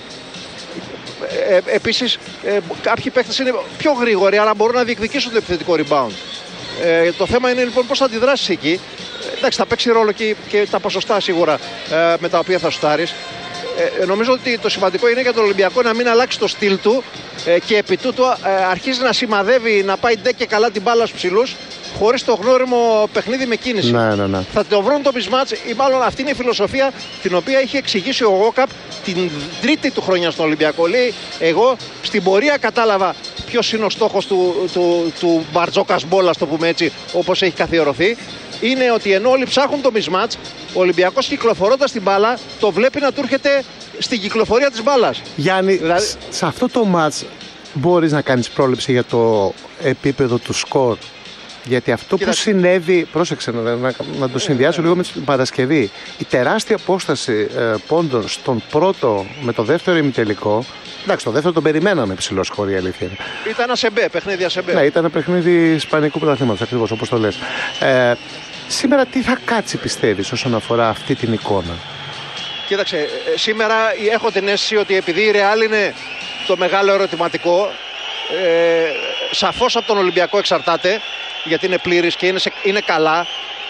Επίσης κάποιοι παίκτες είναι πιο γρήγοροι, αλλά μπορούν να διεκδικήσουν το επιθετικό rebound. Το θέμα είναι λοιπόν πώς θα αντιδράσεις εκεί. Εντάξει, θα παίξει ρόλο και τα ποσοστά σίγουρα με τα οποία θα σουτάρεις. Νομίζω ότι το σημαντικό είναι για τον Ολυμπιακό να μην αλλάξει το στυλ του και επί τούτου αρχίζει να σημαδεύει, να πάει ντε και καλά την μπάλα στους ψηλούς, χωρίς το γνώριμο παιχνίδι με κίνηση. Ναι. Θα το βρουν το mismatch, ή μάλλον αυτή είναι η φιλοσοφία την οποία είχε εξηγήσει ο Γόκαπ την τρίτη του χρονιά στον Ολυμπιακό. Λέει, εγώ στην πορεία κατάλαβα ποιος είναι ο στόχος του Μπαρτζόκας Μπόλας, το πούμε έτσι, όπως έχει καθιερωθεί. Είναι ότι ενώ όλοι ψάχνουν το mismatch, ο Ολυμπιακός κυκλοφορώντας την μπάλα το βλέπει να του έρχεται στην κυκλοφορία της μπάλας. Γιάννη, δηλαδή, σε αυτό το match μπορείς να κάνεις πρόληψη για το επίπεδο του σκορ. Γιατί αυτό που συνέβη, πρόσεξε να το συνδυάσω λίγο με την Παρασκευή, η τεράστια απόσταση πόντων στον πρώτο με το δεύτερο ημιτελικό. Εντάξει, το δεύτερο τον περιμέναμε ψηλό σκορ, η αλήθεια είναι. Ήταν ασεμπέ, παιχνίδι ασεμπέ. Ναι, ήταν παιχνίδι ισπανικού πρωταθλήματος, ακριβώς όπως το λες. Σήμερα τι θα κάτσει, πιστεύεις, όσον αφορά αυτή την εικόνα? Κοίταξε, σήμερα έχω την αίσθηση ότι επειδή η Real είναι το μεγάλο ερωτηματικό, σαφώς από τον Ολυμπιακό εξαρτάται, γιατί είναι πλήρης και είναι καλά,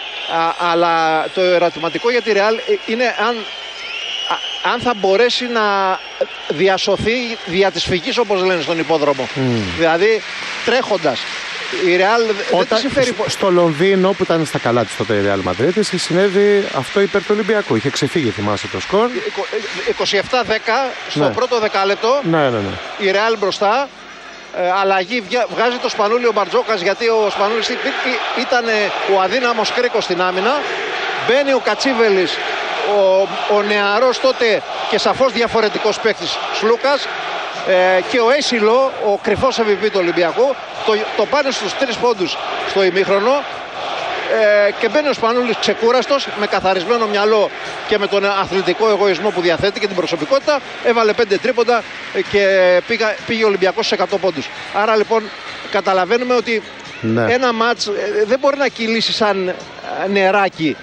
αλλά το ερωτηματικό για τη Real είναι αν θα μπορέσει να διασωθεί δια της φυγής, όπως λένε στον υπόδρομο. Δηλαδή τρέχοντας. Η Real δεν τη συμφέρει. Στο Λονδίνο που ήταν στα καλά της τότε η Real Madrid, συνέβη αυτό υπέρ του Ολυμπιακού. Είχε ξεφύγει, θυμάσαι το σκορ. 27-10 στο πρώτο δεκάλεπτο. Ναι. Η Real μπροστά. Αλλαγή βγάζει το Σπανούλη ο Μπαρτζόκας, γιατί ο Σπανούλης ήταν ο αδύναμος κρίκος στην άμυνα. Μπαίνει ο Κατσίβελης, ο νεαρός τότε και σαφώς διαφορετικός παίκτης Σλούκας, και ο Έσιλο, ο κρυφός MVP του Ολυμπιακού, το πάνε στους 3 πόντους στο ημίχρονο, και μπαίνει ο Σπανούλης ξεκούραστος, με καθαρισμένο μυαλό και με τον αθλητικό εγωισμό που διαθέτει και την προσωπικότητα, έβαλε 5 τρίποντα και πήγε ο Ολυμπιακός σε 100 πόντους. Άρα λοιπόν καταλαβαίνουμε ότι ένα μάτς δεν μπορεί να κυλήσει σαν νεράκι.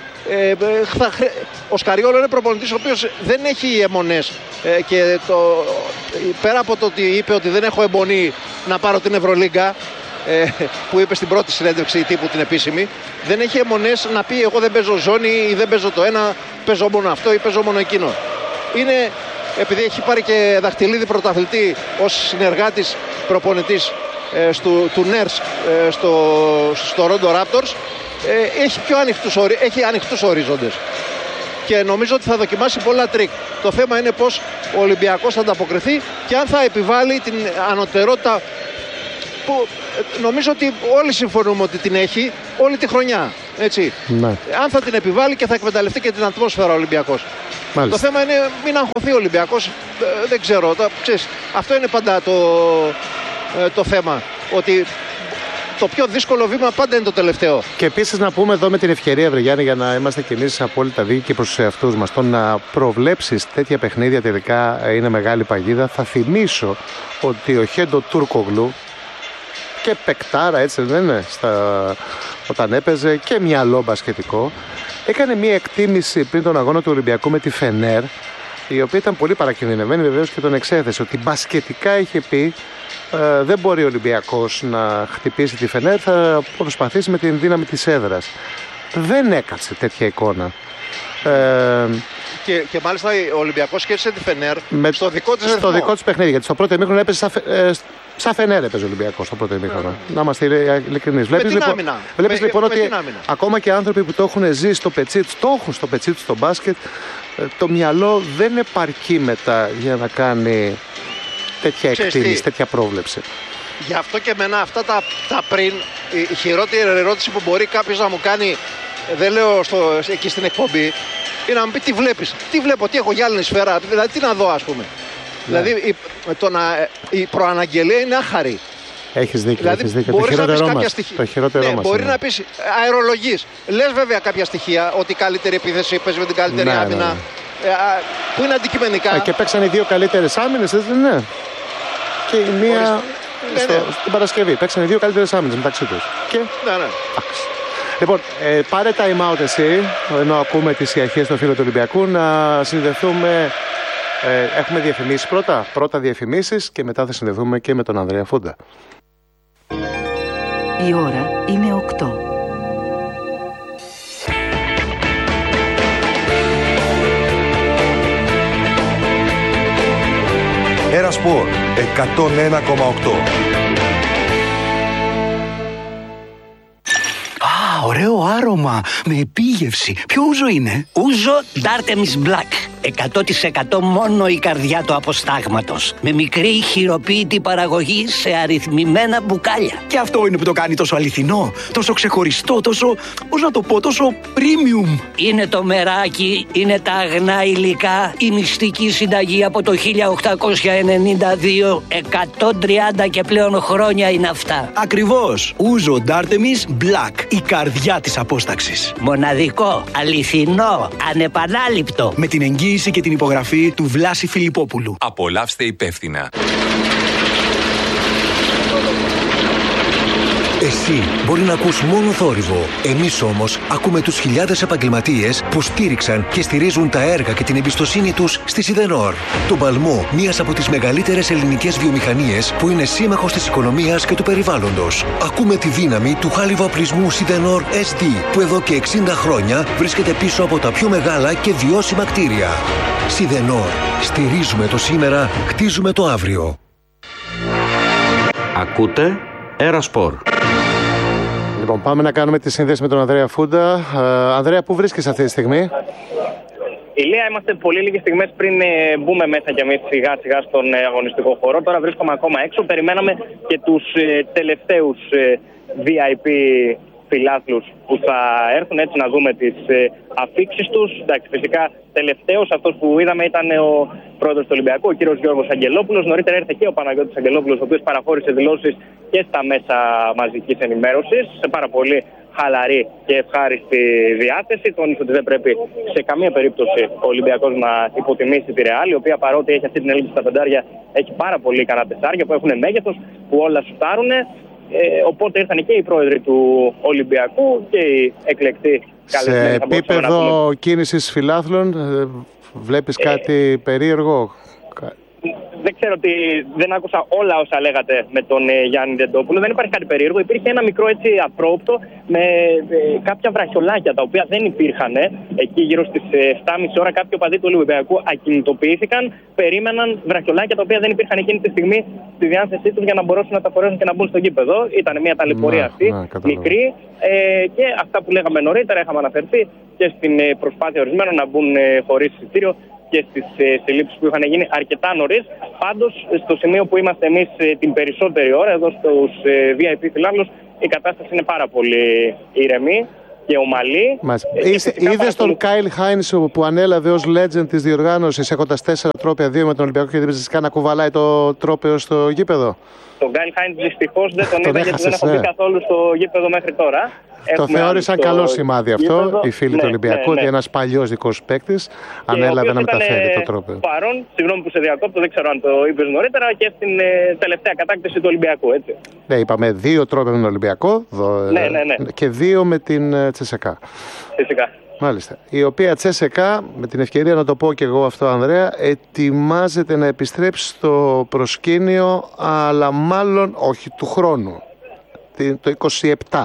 Ο Σκαριόλο είναι προπονητής ο οποίος δεν έχει αιμονές, και πέρα από το ότι είπε ότι δεν έχω αιμονή να πάρω την Ευρωλίγκα, που είπε στην πρώτη συνέντευξη τύπου την επίσημη. Δεν έχει αιμονές να πει εγώ δεν παίζω ζώνη ή δεν παίζω το ένα, παίζω μόνο αυτό ή παίζω μόνο εκείνο. Είναι επειδή έχει πάρει και δαχτυλίδι πρωταθλητή ως συνεργάτης προπονητής του Νέρς στο Ρόντο Ράπτορς, έχει ανοιχτούς ορίζοντες. Και νομίζω ότι θα δοκιμάσει πολλά τρίκ. Το θέμα είναι πως ο Ολυμπιακός θα ανταποκριθεί και αν θα επιβάλλει την ανωτερότητα που νομίζω ότι όλοι συμφωνούμε ότι την έχει όλη τη χρονιά. Έτσι. Ναι. Αν θα την επιβάλλει και θα εκμεταλλευτεί και την ατμόσφαιρα ο Ολυμπιακός. Μάλιστα. Το θέμα είναι μην αγχωθεί ο Ολυμπιακός. Δεν ξέρω. Ξέρεις, αυτό είναι πάντα το θέμα. Ότι το πιο δύσκολο βήμα πάντα είναι το τελευταίο. Και επίσης να πούμε εδώ με την ευκαιρία, Βρεγιάννη, για να είμαστε κι εμείς απόλυτα δίκαιοι προς τους εαυτούς μας, το να προβλέψεις τέτοια παιχνίδια τελικά είναι μεγάλη παγίδα. Θα θυμίσω ότι ο Χέντο Τούρκογλου και παικτάρα, έτσι δεν είναι, όταν έπαιζε και μυαλό μπασκετικό, έκανε μια εκτίμηση πριν τον αγώνα του Ολυμπιακού με τη Φενέρ, η οποία ήταν πολύ παρακινδυνευμένη, βεβαίως και τον εξέθεσε ότι μπασκετικά είχε πει δεν μπορεί ο Ολυμπιακός να χτυπήσει τη Φενέρ, θα προσπαθήσει με την δύναμη της έδρας. Δεν έκατσε τέτοια εικόνα. Και μάλιστα ο Ολυμπιακός σκέφτησε τη Φενέρ στο δικό της ρυθμό. Στο δικό της παιχνίδι, γιατί στο πρώτο ημίχρονο έπαιζε σαν Φενέρ έπαιζε ο Ολυμπιακός στο πρώτο ημίχρονο. Να είμαστε ειλικρινείς. Βλέπεις λοιπόν ότι ακόμα και άνθρωποι που το έχουν ζήσει στο πετσί τους, το έχουν στο πετσί τους στο μπάσκετ, το μυαλό δεν επαρκεί μετά για να κάνει τέτοια εκτίμηση, τέτοια πρόβλεψη. Γι' αυτό και εμένα αυτά τα πριν, η χειρότερη ερώτηση που μπορεί κάποιος να μου κάνει, δεν λέω εκεί στην εκπομπή, είναι να μου πει τι βλέπεις. Τι βλέπω, τι έχω γυάλινη σφαίρα, δηλαδή τι να δω ας πούμε. Ναι. Δηλαδή η προαναγγελία είναι άχαρη. Έχεις δίκιο, δηλαδή, έχεις δίκιο. Το χειρότερό μας. Μπορεί να πεις αερολογής. Λες βέβαια κάποια στοιχεία ότι η καλύτερη επίθεση παίζει με την καλύτερη άμυνα. Ναι. Που είναι αντικειμενικά. Και παίξαν οι δύο καλύτερες άμυνες, δεν είναι. Και η μία στην Παρασκευή. Παίξαν οι δύο καλύτερες άμυνες μεταξύ τους. Και... Ναι. Λοιπόν, πάρε time out εσύ, ενώ ακούμε τις ιαχίες των φίλων του Ολυμπιακού, να συνδεθούμε. Έχουμε διαφημίσεις πρώτα διαφημίσεις και μετά θα συνδεθούμε και με τον Ανδρέα Φούντα. Η ώρα είναι 8. Ερασπορ 101,8. Ωραίο άρωμα, με επίγευση. Ποιο ούζο είναι? Ούζο Dartemis Black. 100% μόνο η καρδιά του αποστάγματος. Με μικρή χειροποίητη παραγωγή σε αριθμημένα μπουκάλια. Και αυτό είναι που το κάνει τόσο αληθινό, τόσο ξεχωριστό, τόσο, πώς να το πω, τόσο premium. Είναι το μεράκι, είναι τα αγνά υλικά, η μυστική συνταγή από το 1892. 130 και πλέον χρόνια είναι αυτά. Ακριβώς. Ούζο Dartemis Black. Η καρδιά της απόσταξης. Μοναδικό, αληθινό, ανεπανάληπτο. Με την εγγύηση και την υπογραφή του Βλάση Φιλιππόπουλου. Απολαύστε υπεύθυνα. Εσύ μπορεί να ακούς μόνο θόρυβο. Εμείς όμως ακούμε τους χιλιάδες επαγγελματίες που στήριξαν και στηρίζουν τα έργα και την εμπιστοσύνη τους στη Σιδενόρ. Το παλμό μιας από τις μεγαλύτερες ελληνικές βιομηχανίες που είναι σύμμαχος της οικονομίας και του περιβάλλοντος. Ακούμε τη δύναμη του χάλιβα-οπλισμού Σιδενόρ SD που εδώ και 60 χρόνια βρίσκεται πίσω από τα πιο μεγάλα και βιώσιμα κτίρια. Σιδενόρ. Στηρίζουμε το σήμερα, χτίζουμε το αύριο. Ακούτε Ερασπορ. Λοιπόν, πάμε να κάνουμε τη σύνδεση με τον Ανδρέα Φούντα. Ανδρέα, πού βρίσκεσαι αυτή τη στιγμή? Ηλία, είμαστε πολύ λίγες στιγμές πριν μπούμε μέσα κι εμείς σιγά σιγά στον αγωνιστικό χώρο. Τώρα βρίσκομαι ακόμα έξω. Περιμέναμε και τους τελευταίους VIP φιλάθλους που θα έρθουν, έτσι να δούμε τις αφίξεις τους. Εντάξει, φυσικά τελευταίος αυτός που είδαμε ήταν ο πρόεδρος του Ολυμπιακού, ο κύριος Γιώργος Αγγελόπουλος. Νωρίτερα ήρθε και ο Παναγιώτης Αγγελόπουλος, ο οποίος παραχώρησε δηλώσεις και στα μέσα μαζικής ενημέρωσης σε πάρα πολύ χαλαρή και ευχάριστη διάθεση. Τόνισε ότι δεν πρέπει σε καμία περίπτωση ο Ολυμπιακός να υποτιμήσει τη Ρεάλ, η οποία παρότι έχει αυτή την έλλειψη στα πεντάρια, έχει πάρα πολύ ικανά τεσσάρια που έχουν μέγεθος, που όλα σουτάρουν. Οπότε ήρθαν και οι πρόεδροι του Ολυμπιακού και οι εκλεκτοί καλεσμένοι. Σε επίπεδο κίνησης φιλάθλων βλέπεις κάτι περίεργο? δεν ξέρω τι, δεν άκουσα όλα όσα λέγατε με τον Γιάννη Ντεντόπουλο. Δεν υπάρχει κάτι περίεργο. Υπήρχε ένα μικρό έτσι απρόπτο με κάποια βραχιολάκια τα οποία δεν υπήρχαν. Εκεί γύρω στις 7.30 ώρα κάποιοι οπαδοί του Ολυμπιακού ακινητοποιήθηκαν, περίμεναν βραχιολάκια τα οποία δεν υπήρχαν εκείνη τη στιγμή στη διάθεσή τους για να μπορέσουν να τα φορέσουν και να μπουν στο γήπεδο. Ήταν μια ταλαιπωρία αυτή, μικρή. Και αυτά που λέγαμε νωρίτερα, είχαμε αναφερθεί και στην προσπάθεια ορισμένων να μπουν χωρίς εισιτήριο και στις συλλήψεις που είχαν γίνει αρκετά νωρίς. Πάντως, στο σημείο που είμαστε εμείς την περισσότερη ώρα, εδώ στους VIP φιλάθλους, η κατάσταση είναι πάρα πολύ ήρεμη και ομαλή. Είδες τον Κάιλ Χάινς που ανέλαβε ως legend της διοργάνωσης, έχοντας 4 τρόπαια, 2 με τον Ολυμπιακό και δίπλα να κουβαλάει το τρόπαιο στο γήπεδο? Τον Κάιλ Χάινς δυστυχώς δεν τον είδα, γιατί δεν έχω μπει καθόλου στο γήπεδο μέχρι τώρα. Το θεώρησαν καλό σημάδι αυτό οι φίλοι του Ολυμπιακού, ότι ένας παλιός δικός παίκτης ανέλαβε να μεταφέρει το τρόπαιο. Παρόν, συγγνώμη που σε διακόπτω, δεν ξέρω αν το είπες νωρίτερα, και στην τελευταία κατάκτηση του Ολυμπιακού, έτσι. Ναι, είπαμε 2 τρόπαια με τον Ολυμπιακό και 2 με την Τσεσεκά. Φυσικά. Μάλιστα. Η οποία Τσεσεκά, με την ευκαιρία να το πω και εγώ αυτό, Ανδρέα, ετοιμάζεται να επιστρέψει στο προσκήνιο, αλλά μάλλον όχι του χρόνου, το 27.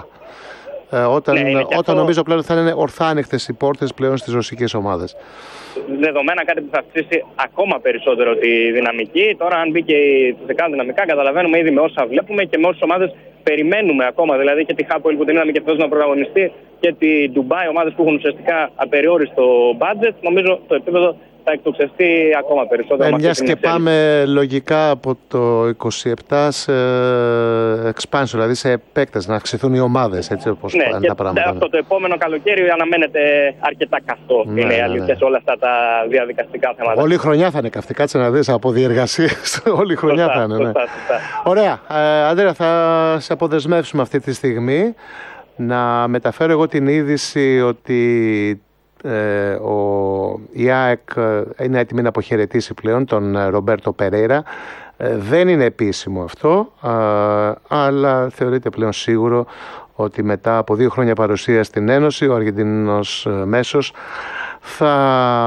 Όταν νομίζω πλέον θα είναι ορθάνυχτες οι πόρτες πλέον στις ρωσικές ομάδες. Δεδομένα κάτι που θα αυξήσει ακόμα περισσότερο τη δυναμική. Τώρα, αν μπει και η Τσεσεκά δυναμικά, καταλαβαίνουμε ήδη με όσα βλέπουμε και με όσες ομάδες περιμένουμε ακόμα. Δηλαδή και τη Χάπολ που την είδαμε και φέτος να πρωταγωνιστεί και τη Ντουμπάι, ομάδες που έχουν ουσιαστικά απεριόριστο budget. Νομίζω το επίπεδο θα εκτοξευτεί ακόμα περισσότερο. Μιας και πάμε λογικά από το 27 σε expansion, δηλαδή σε επέκταση, να αυξηθούν οι ομάδες, έτσι όπως πάνε τα πράγματα. Αυτό το επόμενο καλοκαίρι αναμένεται αρκετά καυτό. Είναι η αλήθεια σε όλα αυτά τα διαδικαστικά θέματα. Όλη η χρονιά θα είναι καυτή, κάτσε να δεις από διεργασίες. Όλη η χρονιά θα είναι. Σωστά. Ωραία. Αντρέα, θα σε αποδεσμεύσουμε αυτή τη στιγμή. Να μεταφέρω εγώ την είδηση ότι η ΑΕΚ είναι έτοιμη να αποχαιρετήσει πλέον τον Ρομπέρτο Περέιρα. Δεν είναι επίσημο αυτό, αλλά θεωρείται πλέον σίγουρο ότι μετά από 2 χρόνια παρουσία στην Ένωση, ο Αργεντινός μέσος θα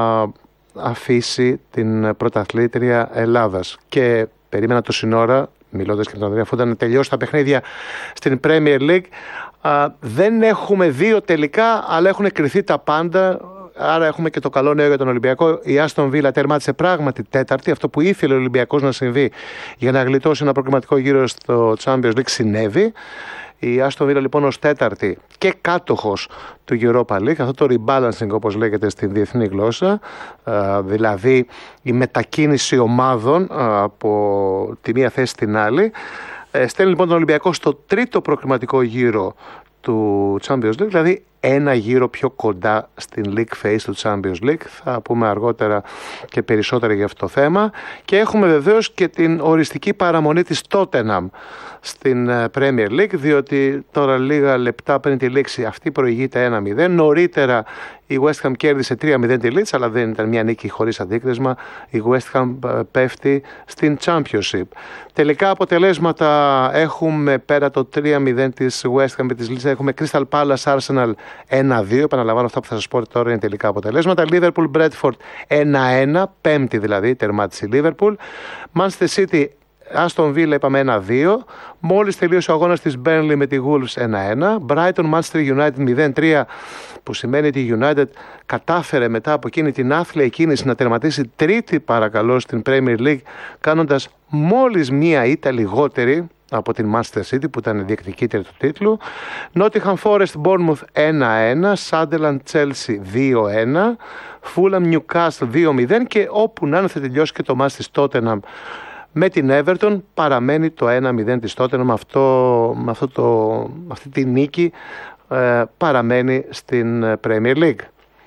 αφήσει την πρωταθλήτρια Ελλάδας. Και περίμενα το σύνορα, μιλώντας και με τον Ανδρέα, αφού ήταν τελειώσει τα παιχνίδια στην Premier League. Δεν έχουμε 2 τελικά, αλλά έχουν κριθεί τα πάντα. Άρα έχουμε και το καλό νέο για τον Ολυμπιακό. Η Άστον Βίλα τερμάτισε πράγματι 4η. Αυτό που ήθελε ο Ολυμπιακός να συμβεί για να γλιτώσει ένα προκριματικό γύρο στο Champions League συνέβη. Η Άστον Βίλα λοιπόν ως 4η και κάτοχος του Europa League, αυτό το rebalancing όπως λέγεται στην διεθνή γλώσσα, δηλαδή η μετακίνηση ομάδων από τη μία θέση στην άλλη, στέλνει λοιπόν τον Ολυμπιακό στο 3ο προκριματικό γύρο του Champions League, δηλαδή ένα γύρο πιο κοντά στην League Phase του Champions League. Θα πούμε αργότερα και περισσότερα για αυτό το θέμα. Και έχουμε βεβαίως και την οριστική παραμονή της Tottenham στην Premier League, διότι τώρα λίγα λεπτά πριν τη λήξη αυτή προηγείται 1-0. Νωρίτερα η West Ham κέρδισε 3-0 τη Leeds, αλλά δεν ήταν μια νίκη χωρίς αντίκρισμα. Η West Ham πέφτει στην Championship. Τελικά αποτελέσματα έχουμε, πέρα το 3-0 της West Ham με της Leeds, έχουμε Crystal Palace Arsenal 1-2. Επαναλαμβάνω αυτά που θα σας πω τώρα είναι τελικά αποτελέσματα. Liverpool Bradford 1-1, 5η δηλαδή τερμάτισε η Liverpool. Manchester City Aston Villa είπαμε 1-2. Μόλις τελείωσε ο αγώνας της Burnley με τη Wolves 1-1. Brighton Manchester United 0-3, που σημαίνει ότι η United κατάφερε μετά από εκείνη την άθλια κίνηση να τερματίσει 3η παρακαλώ στην Premier League, κάνοντας μόλις μία ήττα λιγότερη από την Manchester City που ήταν διεκδικήτρια του τίτλου. Nottingham Forest Bournemouth 1-1, Sunderland Chelsea 2-1, Fulham Newcastle 2-0 και όπου να είναι θα τελειώσει και το match της Tottenham με την Everton, παραμένει το 1-0 της Tottenham. Αυτή τη νίκη παραμένει στην Premier League.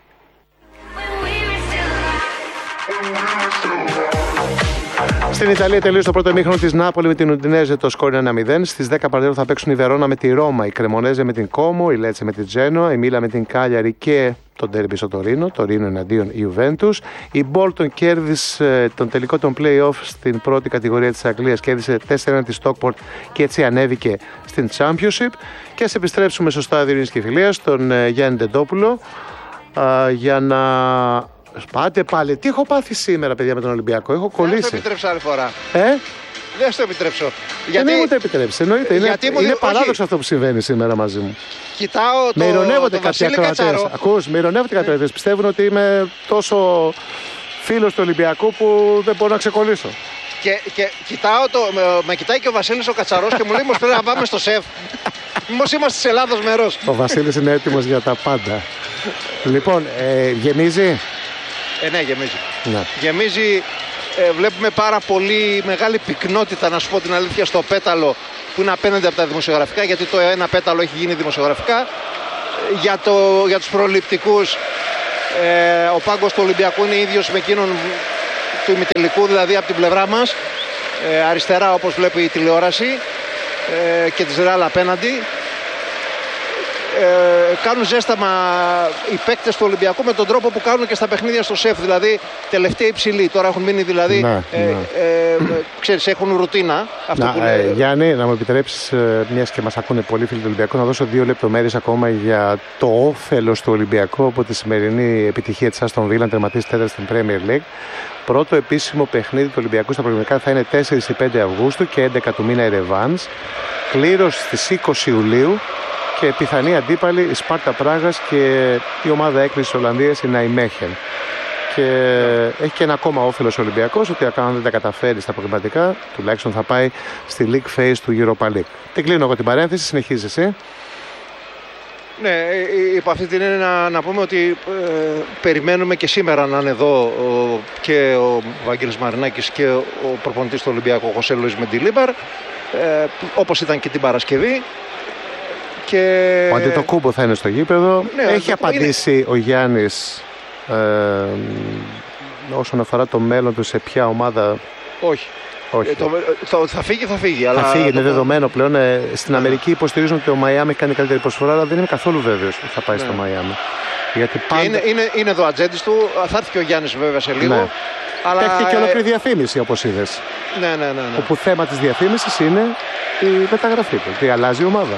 Στην Ιταλία τελείωσε το πρώτο ημίχρονο της Νάπολη με την Ουντινέζε, το σκόρ είναι 1-0. Στις 10 Παρτέρο θα παίξουν η Βερόνα με τη Ρώμα, η Κρεμονέζε με την Κόμο, η Λέτσε με την Τζένοα, η Μίλα με την Κάλιαρη και τον ντέρμπι στο Τωρίνο εναντίον Ιουβέντους. Η Μπόλτον κέρδισε τον τελικό των play-off στην πρώτη κατηγορία της Αγγλίας, κέρδισε 4-1 τη Stockport και έτσι ανέβηκε στην Championship. Και ας επιστρέψουμε στο στάδιο Ειρήνης και Φιλίας, τον Γιάννη Ντεντόπουλο, για να Πάτε πάλι. Τι έχω πάθει σήμερα, παιδιά, με τον Ολυμπιακό. Έχω κολλήσει. Δεν το επιτρέψω άλλη φορά. Δεν στο επιτρέψω. Γιατί δεν μου το επιτρέψει. Εννοείται. Είναι παράδοξο αυτό που συμβαίνει σήμερα μαζί μου. Κοιτάω με ειρωνεύονται κάποιοι ακροατές. Ακούς, με ειρωνεύονται κάποιοι ακροατές. Πιστεύουν ότι είμαι τόσο φίλος του Ολυμπιακού που δεν μπορώ να ξεκολλήσω. Και κοιτάω με κοιτάει και ο Βασίλης ο Κατσαρός και μου λέει: πρέπει να πάμε στο σεφ. Μήπως είμαστε της Ελλάδος μέρος. Ο Βασίλης είναι έτοιμος για τα πάντα. Λοιπόν, γεμίζει. Ναι, γεμίζει. Ναι. Γεμίζει. Βλέπουμε πάρα πολύ μεγάλη πυκνότητα, να σου πω την αλήθεια, στο πέταλο που είναι απέναντι από τα δημοσιογραφικά, γιατί το ένα πέταλο έχει γίνει δημοσιογραφικά. Για τους προληπτικούς, ο πάγκος του Ολυμπιακού είναι ίδιος με εκείνον του ημιτελικού, δηλαδή από την πλευρά μας, αριστερά όπως βλέπει η τηλεόραση, και της Ρεάλ απέναντι. Κάνουν ζέσταμα οι παίκτες του Ολυμπιακού με τον τρόπο που κάνουν και στα παιχνίδια στο ΣΕΦ, δηλαδή τελευταία υψηλή. Τώρα έχουν μείνει, δηλαδή ξέρεις, έχουν ρουτίνα. Γιάννη, να μου επιτρέψεις, μιας και μας ακούνε πολλοί φίλοι του Ολυμπιακού, να δώσω 2 λεπτομέρειες ακόμα για το όφελος του Ολυμπιακού από τη σημερινή επιτυχία της Άστον Βίλα, τερματίσει τέταρτη στην Premier League. Πρώτο επίσημο παιχνίδι του Ολυμπιακού στα προγραμματικά θα είναι 4 ή 5 Αυγούστου και 11 του μήνα η ρεβάνς. Κλήρωση στις 20 Ιουλίου. Και πιθανή αντίπαλη η Σπάρτα Πράγας και η ομάδα έκκλησης της Ολλανδίας η Ναϊμέχεν. Και έχει και ένα ακόμα όφελος ο Ολυμπιακός, ότι αν δεν τα καταφέρει στα προγραμματικά, τουλάχιστον θα πάει στη League Phase του Europa League. Την κλείνω εγώ την παρένθεση, συνεχίζεις εσύ. Ναι, υπό αυτή την έννοια να πούμε ότι περιμένουμε και σήμερα να είναι εδώ και ο Βαγγέλης Μαρινάκης και ο προπονητής του Ολυμπιακού, ο Χωσέ Λουίς Μεντιλίμπαρ, όπως ήταν και την Παρασκευή. Ο Αντετοκούμπο θα είναι στο γήπεδο. Έχει απαντήσει ο Γιάννης όσον αφορά το μέλλον του, σε ποια ομάδα? Όχι. Θα φύγει. Αλλά θα φύγει, είναι δεδομένο πλέον. Στην Αμερική υποστηρίζουν ότι ο Μαϊάμι κάνει καλύτερη προσφορά, αλλά δεν είμαι καθόλου βέβαιος ότι θα πάει στο Μαϊάμι. Γιατί πάντα... είναι εδώ ο ατζέντης του. Θα έρθει και ο Γιάννης βέβαια σε λίγο. Ναι. Αλλά... Έχει και ολόκληρη διαφήμιση, όπως είδες. Ναι. Όπου θέμα της διαφήμισης είναι η μεταγραφή του. Τι αλλάζει η ομάδα.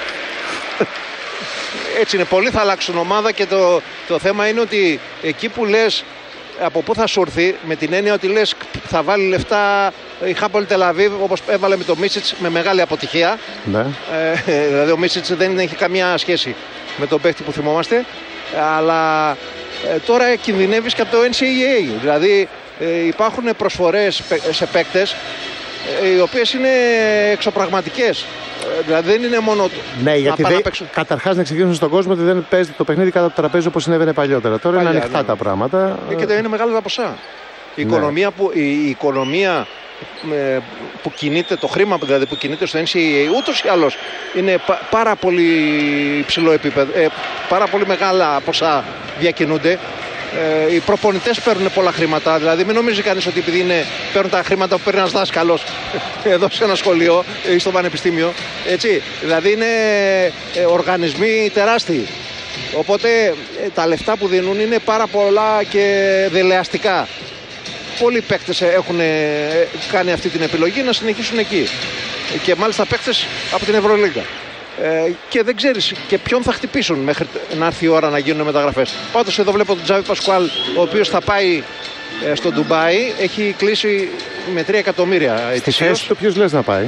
Έτσι είναι, πολλοί θα αλλάξουν ομάδα και το θέμα είναι ότι εκεί που λες από πού θα σου έρθει, με την έννοια ότι λες θα βάλει λεφτά η Χάπολ Τελαβίβ, όπως έβαλε με το Μίσιτς με μεγάλη αποτυχία. Ναι. Δηλαδή ο Μίσιτς δεν έχει καμία σχέση με τον παίχτη που θυμόμαστε, αλλά τώρα κινδυνεύεις και από το NCAA. Δηλαδή υπάρχουν προσφορές σε παίκτες οι οποίες είναι εξωπραγματικές. Δηλαδή δεν είναι μόνο. Ναι, γιατί καταρχάς να εξηγήσουμε στον κόσμο ότι δεν παίζει το παιχνίδι κάτω από το τραπέζι όπως συνέβαινε παλιότερα. Τώρα είναι ανοιχτά τα πράγματα. Και δεν είναι μεγάλα τα ποσά. Η οικονομία που κινείται, το χρήμα δηλαδή που κινείται στο NCAA ούτως ή άλλως είναι πάρα πολύ υψηλό επίπεδο. Πάρα πολύ μεγάλα ποσά διακινούνται. Οι προπονητές παίρνουν πολλά χρήματα, δηλαδή μην νομίζει κανείς ότι επειδή παίρνουν τα χρήματα που παίρνει ένας δάσκαλος εδώ σε ένα σχολείο ή στο πανεπιστήμιο, έτσι, δηλαδή είναι οργανισμοί τεράστιοι, οπότε τα λεφτά που δίνουν είναι πάρα πολλά και δελεαστικά. Πολλοί παίκτες έχουν κάνει αυτή την επιλογή να συνεχίσουν εκεί και μάλιστα παίκτες από την Ευρωλίγκα. Και δεν ξέρεις και ποιον θα χτυπήσουν μέχρι να έρθει η ώρα να γίνουν μεταγραφές. Πάντως εδώ βλέπω τον Τζάβι Πασκουάλ, ο οποίος θα πάει στο Ντουμπάι, έχει κλείσει με 3 εκατομμύρια. Στη θέση του ποιος λες να πάει?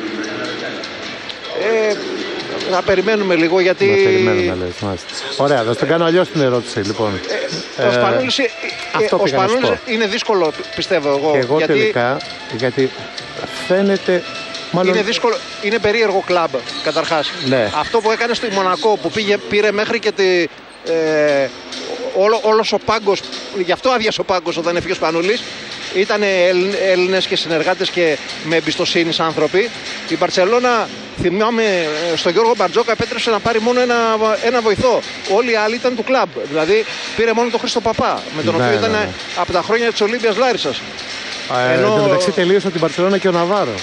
Να περιμένουμε λίγο γιατί... Να περιμένουμε, λες, μάλιστα. Ωραία, θα τον κάνω αλλιώς την ερώτηση λοιπόν. Ο Σπανούλης είναι δύσκολο, πιστεύω εγώ. Και εγώ τελικά, γιατί φαίνεται... Μάλλον... Είναι δύσκολο, είναι περίεργο κλαμπ καταρχάς. Ναι. Αυτό που έκανε στο Μονακό που πήρε μέχρι και όλος ο πάγκος, γι' αυτό άδειασε ο πάγκος όταν έφυγε ο Σπανούλης. Ήταν Έλληνες και συνεργάτες και με εμπιστοσύνη άνθρωποι. Η Μπαρτσελώνα, θυμάμαι, στον Γιώργο Μπαρτζόκα επέτρεψε να πάρει μόνο ένα βοηθό. Όλοι οι άλλοι ήταν του κλαμπ. Δηλαδή πήρε μόνο τον Χρήστο Παπά, με τον οποίο ήταν από τα χρόνια της Ολύμπιας Λάρισσας. Εν τω μεταξύ τελείωσε την Μπαρτσελώνα και ο Ναβάρο.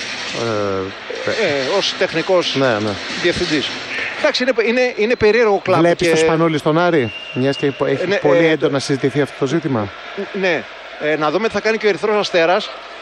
Ως τεχνικός διευθυντής. Εντάξει, είναι περίεργο κλαμπ. Βλέπεις το Σπανούλη στον Άρη, μιας και έχει πολύ έντονα συζητηθεί αυτό το ζήτημα. Ναι, να δούμε τι θα κάνει και ο Ερυθρός Αστέρας.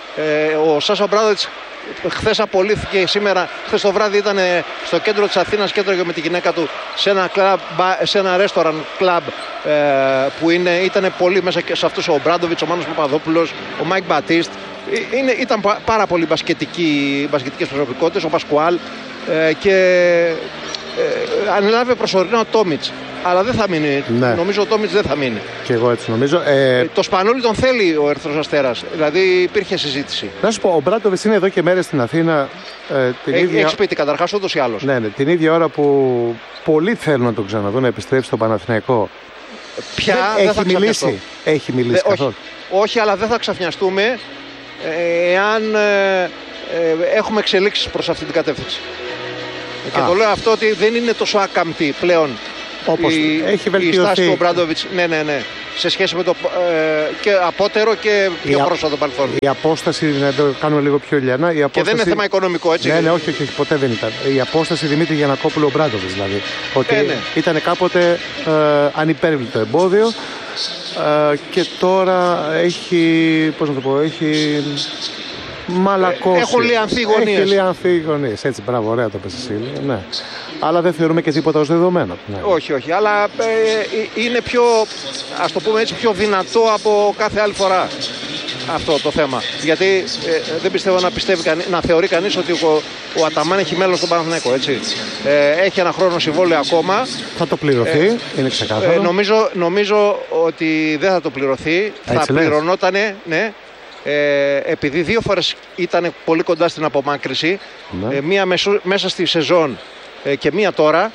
Ο Σάσα Ομπράδοβιτς χθες απολύθηκε χθες το βράδυ ήταν στο κέντρο της Αθήνας, κέντρο με τη γυναίκα του, σε ένα restaurant club που ήταν πολύ μέσα και σε αυτούς ο Ομπράντοβιτς, ο Μάνος Παπαδόπουλος, ο Μάικ Μπατίστ. Ήταν πάρα πολύ μπασκετικές προσωπικότητες, ο Πασκουάλ, και ανέλαβε προσωρινά ο Τόμιτς. Αλλά δεν θα μείνει. Ναι. Νομίζω ο Τόμιτς δεν θα μείνει. Και εγώ έτσι νομίζω. Το Σπανούλι τον θέλει ο Ερυθρός Αστέρας. Δηλαδή υπήρχε συζήτηση. Να σου πω, ο Μπράντοβιτς είναι εδώ και μέρες στην Αθήνα. Έχει σπίτι καταρχάς ούτως ή άλλως. Ναι, την ίδια ώρα που πολλοί θέλουν να τον ξαναδούν να επιστρέψει στο Παναθηναϊκό. Πια δεν θα μιλήσει. Έχει μιλήσει καθόλου. Όχι, αλλά δεν θα ξαφνιαστούμε εάν έχουμε εξελίξεις προς αυτή την κατεύθυνση. Και το λέω αυτό ότι δεν είναι τόσο άκαμπτη πλέον. Όπως έχει βελτιωθεί η στάση του Ομπράντοβιτς, ναι, σε σχέση με το και απότερο και πιο πρόσφατο παρελθόν. Η απόσταση, να το κάνουμε λίγο πιο λιανά. Και δεν είναι θέμα οικονομικό, έτσι. Ναι, όχι, ποτέ δεν ήταν. Η απόσταση Δημήτρη Γιαννακόπουλου Ομπράντοβιτς, δηλαδή. Ότι ήταν κάποτε ανυπέρβλητο εμπόδιο και τώρα έχει, πώς να το πω, έχει μαλακώσει. Έχουν λιανθεί γωνίες. Έχει λιανθεί γωνίες. Έτσι, μπράβο, ωραία το πες εσύ. Ναι. Αλλά δεν θεωρούμε και τίποτα ως δεδομένο. Ναι. Όχι, αλλά είναι πιο, ας το πούμε έτσι, πιο δυνατό από κάθε άλλη φορά αυτό το θέμα. Γιατί δεν πιστεύω να θεωρεί κανείς ότι ο Αταμάν έχει μέλλον στον Παναθηναϊκό, έτσι. Έχει ένα χρόνο συμβόλαιο ακόμα. Θα το πληρωθεί, είναι ξεκάθαρο. Νομίζω ότι δεν θα το πληρωθεί. Έτσι θα πληρωνότανε, ναι. Επειδή 2 φορές ήταν πολύ κοντά στην απομάκρυση, ναι. Μία μέσα στη σεζόν και μία τώρα,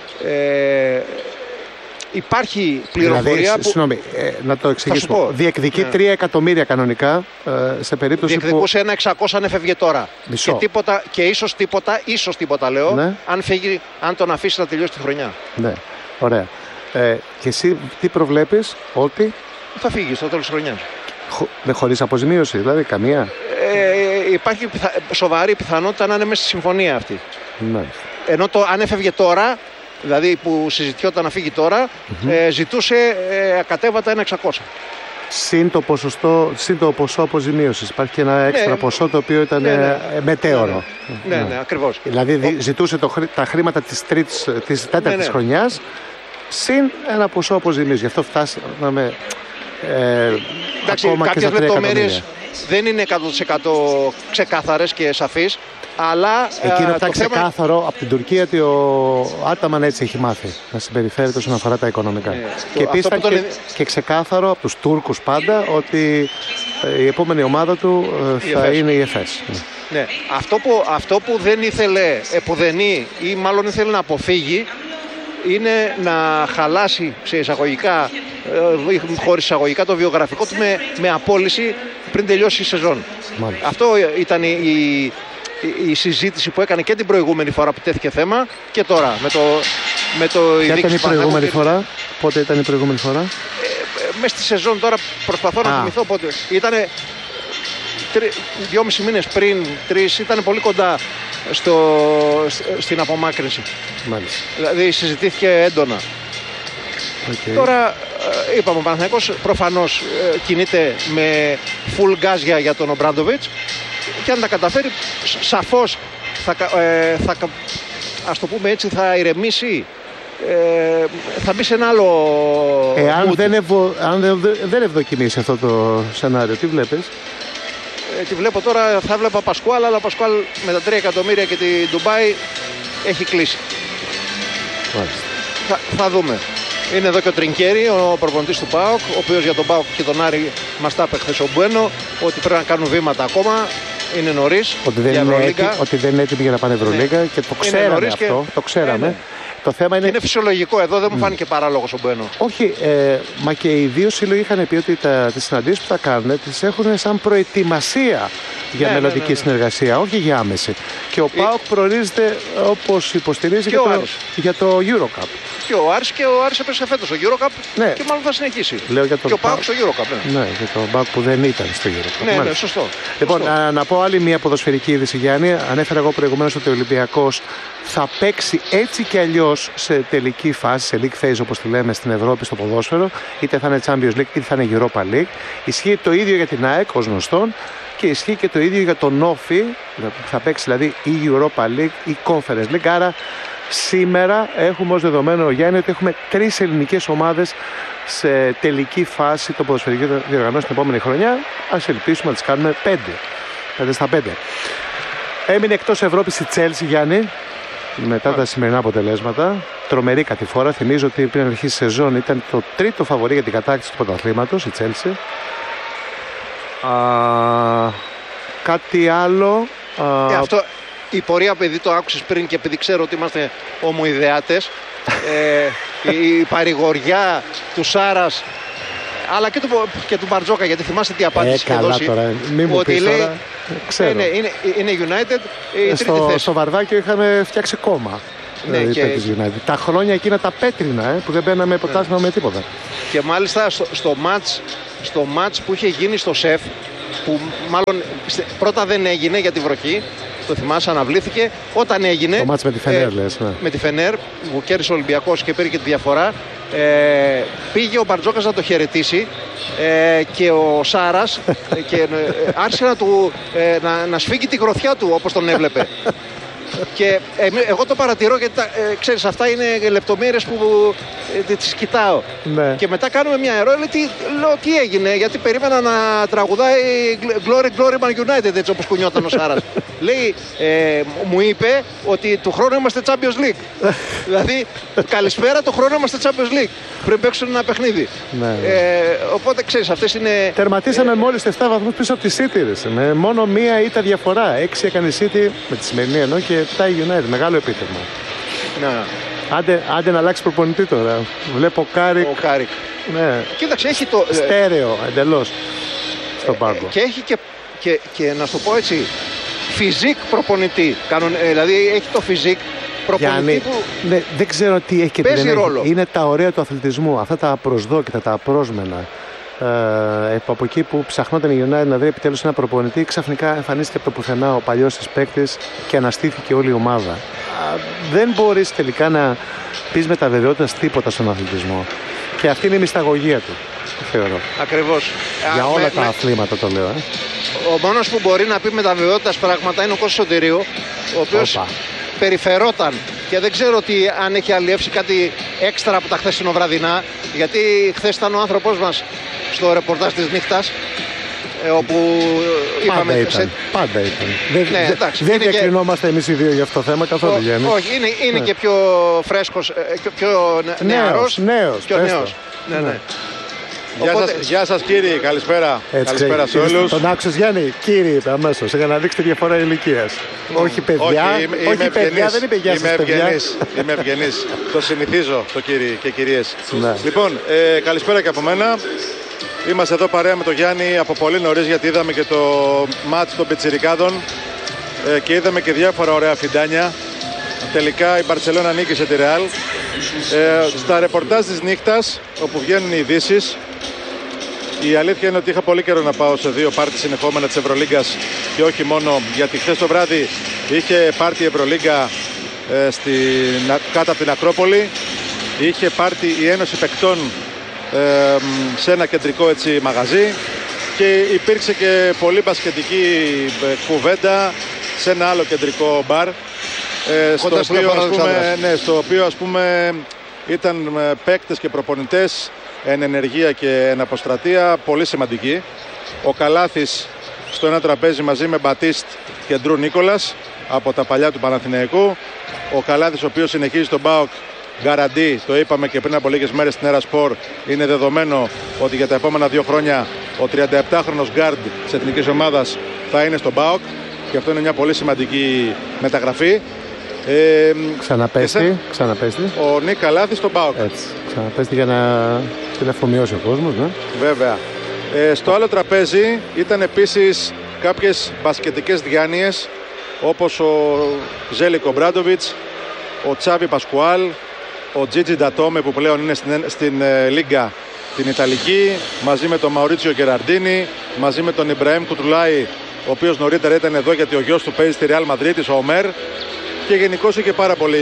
υπάρχει πληροφορία δηλαδή, συγγνώμη, να το εξηγήσουμε. Διεκδικεί 3 εκατομμύρια κανονικά σε περίπτωση διεκδικούσε ένα 600 αν έφευγε τώρα. Και ίσως τίποτα λέω, ναι. αν τον αφήσει να τελειώσει τη χρονιά. Ναι, ωραία. Και εσύ τι προβλέπεις? Ότι θα φύγει στο τέλος της χρονιάς. Χωρίς αποζημίωση, δηλαδή καμία? Υπάρχει σοβαρή πιθανότητα να είναι μέσα στη συμφωνία αυτή. Ναι. Ενώ αν έφευγε τώρα, δηλαδή που συζητιόταν να φύγει τώρα, ζητούσε ακατέβατα ένα 600. Συν το ποσό αποζημίωσης. Υπάρχει και ένα έξτρα ποσό το οποίο ήταν μετέωρο. Ναι, ακριβώς. Δηλαδή ζητούσε τα χρήματα της τέταρτης χρονιάς συν ένα ποσό αποζημίωσης. Γι' αυτό φτάσαμε ακόμα κάποιες λεπτομέρειες δεν είναι 100% ξεκάθαρες και σαφείς. Αλλά εκείνο που ήταν ξεκάθαρο από την Τουρκία ότι ο Άταμαν έτσι έχει μάθει να συμπεριφέρεται όσον αφορά τα οικονομικά. Και επίσης ήταν και ξεκάθαρο από τους Τούρκους πάντα ότι η επόμενη ομάδα του θα είναι η ΕΦΕΣ. Ναι. Αυτό που δεν ήθελε επουδενή ή μάλλον ήθελε να αποφύγει είναι να χαλάσει σε εισαγωγικά, χωρίς εισαγωγικά, το βιογραφικό του με απόλυση πριν τελειώσει η σεζόν. Μάλιστα. Αυτό ήταν η συζήτηση που έκανε και την προηγούμενη φορά που τέθηκε θέμα και τώρα με το Ποια ήταν η προηγούμενη φορά? Πότε ήταν η προηγούμενη φορά? Μες στη σεζόν τώρα προσπαθώ να θυμηθώ πότε. Ήτανε 2,5 μήνες πριν, 3, ήταν πολύ κοντά στην απομάκρυνση. Μάλιστα. Δηλαδή συζητήθηκε έντονα. Τώρα είπαμε ο Παναθηναϊκός προφανώς κινείται με full gas για τον Ομπράντοβιτς και αν τα καταφέρει σαφώς ας το πούμε έτσι, θα ηρεμήσει, θα μπει σε ένα άλλο αν δεν ευδοκιμήσει αυτό το σενάριο. Τι βλέπεις? Τη βλέπω τώρα, θα βλέπω Πασκουάλ, αλλά ο Πασκουάλ με τα 3 εκατομμύρια και τη Ντουμπάι έχει κλείσει. Θα δούμε. Είναι εδώ και ο Τρινκέρι, ο προπονητής του ΠΑΟΚ, ο οποίος για τον ΠΑΟΚ και τον Άρη μας τα είπε χθες ο Μπουένο, ότι πρέπει να κάνουν βήματα ακόμα. Είναι νωρίς. Ότι δεν είναι έτοιμοι για να πάνε Ευρωλίγκα και το ξέραμε αυτό. Το ξέραμε. Το θέμα είναι φυσιολογικό εδώ, δεν μου φάνηκε παράλογος ο Μπουένο. Όχι, μα και οι δύο σύλλογοι είχαν πει ότι τις συναντήσεις που θα κάνουν τις έχουν σαν προετοιμασία για μελλοντική συνεργασία, όχι για άμεση. Και ο ΠΑΟΚ προορίζεται όπως υποστηρίζει για το EuroCup. Και ο Άρης έπαιξε φέτος στο EuroCup και μάλλον θα συνεχίσει. Και ο ΠΑΟΚ στο EuroCup. Ναι, για τον ΠΑΟΚ που δεν ήταν στο EuroCup. Ναι, σωστό. Λοιπόν, να πω άλλη μια ποδοσφαιρική είδηση, Γιάννη. Ανέφερα εγώ προηγουμένως ότι ο Ολυμπιακός θα παίξει έτσι και αλλιώς σε τελική φάση, σε league phase όπως τη λέμε στην Ευρώπη στο ποδόσφαιρο, είτε θα είναι Champions League είτε θα είναι Europa League. Ισχύει το ίδιο για την ΑΕΚ ως γνωστόν. Και ισχύει και το ίδιο για τον Όφι, που θα παίξει δηλαδή η Europa League ή Conference League. Άρα σήμερα έχουμε ως δεδομένο, Γιάννη, ότι έχουμε 3 ελληνικές ομάδες σε τελική φάση των ποδοσφαιρικών διοργανώσεων την επόμενη χρονιά. Ας ελπίσουμε να τις κάνουμε 5 στα 5. Έμεινε εκτός Ευρώπης η Τσέλσι, Γιάννη, μετά τα σημερινά αποτελέσματα. Τρομερή κατηφόρα. Θυμίζω ότι πριν αρχίσει η σεζόν ήταν το τρίτο φαβορί για την κατάκτηση του πρωταθλήματος η Τσέλσι. Κάτι άλλο. Αυτό, η πορεία, επειδή το άκουσες πριν και επειδή ξέρω ότι είμαστε ομοειδεάτες, η παρηγοριά του Σάρας αλλά και του Μπαρτζόκα, γιατί θυμάστε τι απάντηση είχε δώσει. Τώρα, μην μου πεις τώρα. Ξέρω. Είναι United. Στο Βαρδάκιο είχαμε φτιάξει κόμμα. Ναι, και... Τα χρόνια εκείνα τα πέτρινα που δεν μπαίναμε πρωτάθλημα με τίποτα. Και μάλιστα στο μάτς που είχε γίνει στο ΣΕΦ, που μάλλον πρώτα δεν έγινε για τη βροχή, το θυμάσαι, αναβλήθηκε. Όταν έγινε. Το μάτς με τη Φενέρ, λες. Ναι. Με τη Φενέρ, που κέρδισε ο Ολυμπιακός και πήρε και τη διαφορά. Πήγε ο Μπαρτζόκας να το χαιρετήσει και ο Σάρας και άρχισε να σφίγγει τη γροθιά του όπως τον έβλεπε. Και εγώ το παρατηρώ, γιατί ξέρεις, αυτά είναι λεπτομέρειες που τις κοιτάω. Ναι. Και μετά κάνουμε μια ερώτηση, λέω τι έγινε, γιατί περίμενα να τραγουδάει Glory Glory Man United, έτσι όπως κουνιόταν ο Σάρας. Λέει, μου είπε ότι του χρόνου είμαστε Champions League. Δηλαδή, καλησπέρα, του χρόνου είμαστε Champions League. Πριν παίξουν ένα παιχνίδι. Ναι. Οπότε ξέρεις, αυτές είναι. Τερματίσαμε μόλις 7 βαθμούς πίσω από τη City. Με μόνο μία ήττα διαφορά. 6 έκανε η City με τη σημερινή ενώ και 7 η United. Μεγάλο επίτευγμα. Ναι. Άντε να αλλάξει προπονητή τώρα. Βλέπω Κάρικ. Ο Κάρικ. Ναι. Κοίταξε, έχει το. Στέρεο εντελώς στον πάγκο. Και έχει και να σου το πω έτσι, φιζικ προπονητή. Δηλαδή έχει το φιζικ προπονητή. Γιάννη, που ναι, δεν ξέρω τι έχει και τι δεν ρόλο. Έχει. Είναι τα ωραία του αθλητισμού. Αυτά τα απροσδόκητα, τα απρόσμενα. Από εκεί που ψαχνόταν η United να βρει επιτέλους ένα προπονητή, ξαφνικά εμφανίστηκε από το πουθενά ο παλιός της παίκτης και αναστήθηκε όλη η ομάδα. Δεν μπορείς τελικά να πεις με τα βεβαιότητα τίποτα στον αθλητισμό. Και αυτή είναι η μυσταγωγία του, θεωρώ. Ακριβώς. Για όλα τα αθλήματα το λέω. Ο μόνος που μπορεί να πει με τα βεβαιότητα πράγματα είναι ο Κώστας Σωτηρίου, ο οποίος περιφερόταν. Και δεν ξέρω αν έχει αλλιεύσει κάτι έξτρα από τα χθεσινοβραδινά, γιατί χθες ήταν ο άνθρωπός μας στο ρεπορτάζ της νύχτας, όπου είπαμε. Πάντα ήταν. Δεν διακρινόμαστε εμείς οι δύο για αυτό το θέμα καθόλου, Γιάννη. Όχι, είναι και πιο φρέσκος, πιο νεαρός. Πιο νέος. Ναι. Γεια σας κύριοι, καλησπέρα. Καλησπέρα σε όλους. Τον άκουσες, Γιάννη, κύριοι είπε αμέσως, για να δείξτε διαφορά ηλικίας. Όχι παιδιά, όχι παιδιά, δεν είπε γεια σας παιδιά. Είμαι ευγενής, το συνηθίζω το κύριοι και κυρίες. Λοιπόν, καλησπέρα και από μένα. Είμαστε εδώ παρέα με τον Γιάννη από πολύ νωρίς, γιατί είδαμε και το μάτς των πιτσιρικάδων και είδαμε και διάφορα ωραία φιντάνια. Τελικά η Μπαρσελόνα νίκησε τη Ρεάλ. Στα ρεπορτάζ της νύχτας, όπου βγαίνουν οι ειδήσεις, η αλήθεια είναι ότι είχα πολύ καιρό να πάω σε 2 πάρτι συνεχόμενα της Ευρωλίγκας και όχι μόνο, γιατί χθες το βράδυ είχε πάρτι η Ευρωλίγκα κάτω από την Ακρόπολη. Είχε πάρτι η Ένωση Παικτών σε ένα κεντρικό έτσι μαγαζί και υπήρξε και πολύ μπασκετική κουβέντα σε ένα άλλο κεντρικό μπαρ, στο οποίο ας πούμε ήταν παίκτες και προπονητές εν ενεργεία και εν αποστρατεία πολύ σημαντική. Ο Καλάθης στο ένα τραπέζι μαζί με Μπατίστ και Ντρου Νίκολας από τα παλιά του Παναθηναϊκού. Ο Καλάθης, ο οποίος συνεχίζει τον ΠΑΟΚ, γκαραντί, το είπαμε και πριν από λίγες μέρες στην Έρα Σπορ, είναι δεδομένο ότι για τα επόμενα 2 χρόνια ο 37χρονος γκάρντ της εθνικής ομάδας θα είναι στον ΠΑΟΚ και αυτό είναι μια πολύ σημαντική μεταγραφή. Ξαναπέστη. Ο Νίκ Καλάθης στον ΠΑΟΚ. Έτσι, ξαναπέστη για να την αφομοιώσει ο κόσμος, ναι. Βέβαια. Στο άλλο τραπέζι ήταν επίσης κάποιες μπασκετικές διάνοιες, όπως ο Ζέλικο Μπράντοβιτς, ο Τσάβι Πασκουάλ, ο Τζίτζι Ντατόμε που πλέον είναι στην Λίγκα την Ιταλική, μαζί με τον Μαουρίτσιο Γκεραρντίνη, μαζί με τον Ιμπραήμ Κουτουλάη, ο οποίος νωρίτερα ήταν εδώ γιατί ο γιος του παίζει στη Ρεάλ Μαδρίτης, ο Ομέρ, και γενικώς είχε πάρα πολύ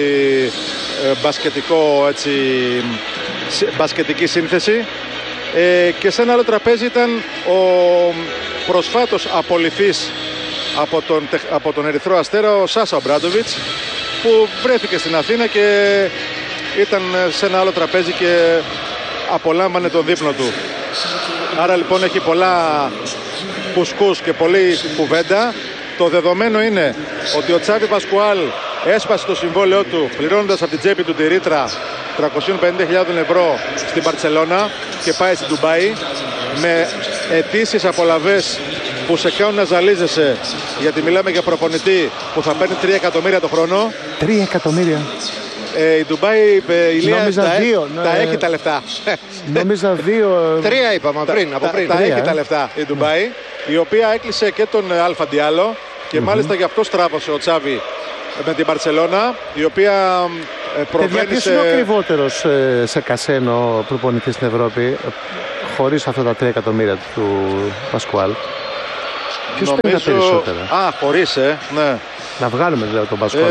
μπασκετική σύνθεση. Και σε ένα άλλο τραπέζι ήταν ο προσφάτως απολυθής από τον Ερυθρό Αστέρα, ο Σάσα Ομπράντοβιτς, που βρέθηκε στην Αθήνα και ήταν σε ένα άλλο τραπέζι και απολάμβανε τον δείπνο του. Άρα λοιπόν έχει πολλά κουσκούς και πολλή κουβέντα. Το δεδομένο είναι ότι ο Τσάβι Πασκουάλ έσπασε το συμβόλαιό του πληρώνοντας από την τσέπη του τη ρήτρα 350.000 ευρώ στην Μπαρτσελώνα και πάει στην Ντουμπάι με αιτήσεις απολαβές που σε κάνουν να ζαλίζεσαι, γιατί μιλάμε για προπονητή που θα παίρνει 3 εκατομμύρια το χρόνο. 3 εκατομμύρια. Η Ντουμπάι, Ηλία, τα έχει τα λεφτά. Νόμιζα 2. 3 είπαμε από πριν. Τα έχει τα λεφτά η Ντουμπάι, η οποία έκλεισε και τον Αλφα Ντιάλο και μάλιστα γι' αυτό στράβωσε ο Τσάβι με την Μπαρτσελώνα, η οποία προβαίνει ποιος είναι ο ακριβότερος σε κασένο προπονητή στην Ευρώπη, χωρίς αυτά τα 3 εκατομμύρια του Πασκουάλ? Ποιος παίρνει τα περισσότερα? Χωρίς, ναι. Να βγάλουμε δηλαδή τον Πασκουάλ.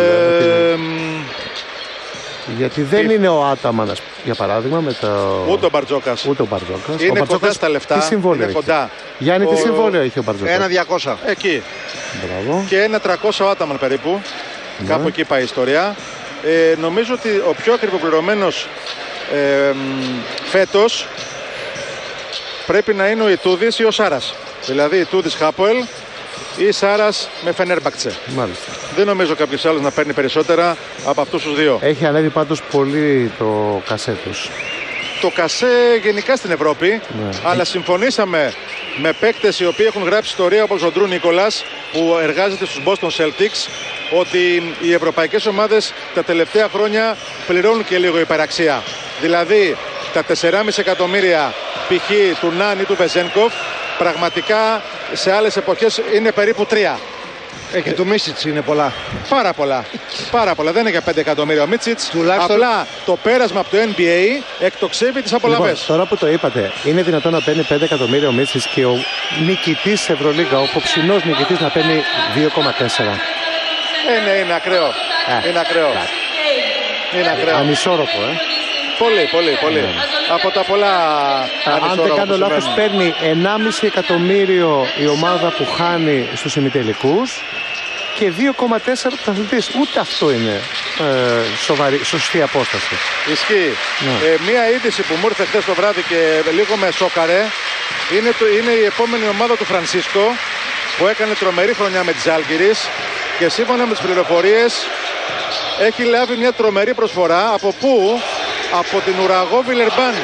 Γιατί δεν είναι ο Άταμαν, για παράδειγμα, με το... Ούτε ο Μπαρτζόκας. Είναι κοντά στα λεφτά. Τι συμβόλαιο έχει? Γιάννη, τι συμβόλαιο έχει ο Μπαρτζόκας? 1.200. Εκεί. Μπράβο. Και 1.300 ο Άταμαν περίπου. Ναι. Κάπου εκεί πάει η ιστορία. Νομίζω ότι ο πιο ακριβοπληρωμένος φέτος πρέπει να είναι ο Ιτούδης ή ο Σάρας. Δηλαδή Ιτούδης Χάποελ ή Σάρας με Φενέρμπακτσε. Μάλιστα. Δεν νομίζω κάποιος άλλος να παίρνει περισσότερα από αυτούς τους δύο. Έχει ανέβει πάντως πολύ το κασέ τους. Το κασέ γενικά στην Ευρώπη, ναι. Αλλά συμφωνήσαμε με παίκτες οι οποίοι έχουν γράψει ιστορία, όπως ο Ντρου Νίκολας που εργάζεται στους Boston Celtics, ότι οι ευρωπαϊκές ομάδες τα τελευταία χρόνια πληρώνουν και λίγο υπεραξία. Δηλαδή τα 4,5 εκατομμύρια π.χ. του Νάν ή του Βεζένκοφ πραγματικά σε άλλες εποχές είναι περίπου 3. Και του Μίτσιτς είναι πολλά. Πάρα πολλά. Πάρα πολλά. Δεν είναι για 5 εκατομμύρια ο Μίτσιτς. Απλά το πέρασμα από το NBA εκτοξεύει τις απολαβές. Λοιπόν, τώρα που το είπατε, είναι δυνατόν να παίρνει 5 εκατομμύρια ο Μίτσιτς και ο νικητής Ευρωλίγκα, ο υποψινός νικητής, να παίρνει 2,4? Ναι, είναι ακραίο. Είναι ακραίο. Είναι ακραίο. Ανισόρροπο, Πολύ. Ναι. Από τα πολλά αν δεν κάνω λάθος, παίρνει 1,5 εκατομμύριο η ομάδα που χάνει στους ημιτελικούς και 2,4 πρωταθλητής. Ούτε αυτό είναι σωστή απόσταση. Ισχύει. Ναι. Μία είδηση που μου ήρθε χθες το βράδυ και λίγο με σόκαρε είναι η επόμενη ομάδα του Φρανσίσκο, που έκανε τρομερή χρονιά με τις Ζάλγκιρις και σύμφωνα με τις πληροφορίες έχει λάβει μια τρομερή προσφορά. Από πού? Από την Ουραγό Βιλερμπάν.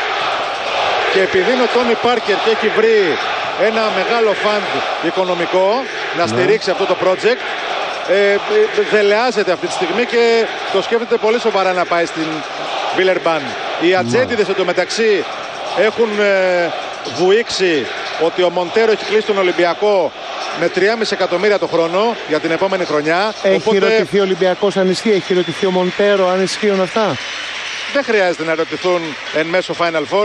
Και επειδή είναι ο Τόνι Πάρκερ και έχει βρει ένα μεγάλο φαντ οικονομικό να στηρίξει αυτό το project, δελεάζεται αυτή τη στιγμή και το σκέφτεται πολύ σοβαρά να πάει στην Βιλερμπάν. Οι ατζέντιδες εντωμεταξύ έχουν βουήξει ότι ο Μοντέρο έχει κλείσει τον Ολυμπιακό με 3,5 εκατομμύρια το χρόνο για την επόμενη χρονιά. Έχει ρωτηθεί ο Ολυμπιακός αν ισχύει, έχει ρωτηθεί ο Μοντέρο αν ισχύουν αυτά? Δεν χρειάζεται να ρωτηθούν εν μέσω Final Four.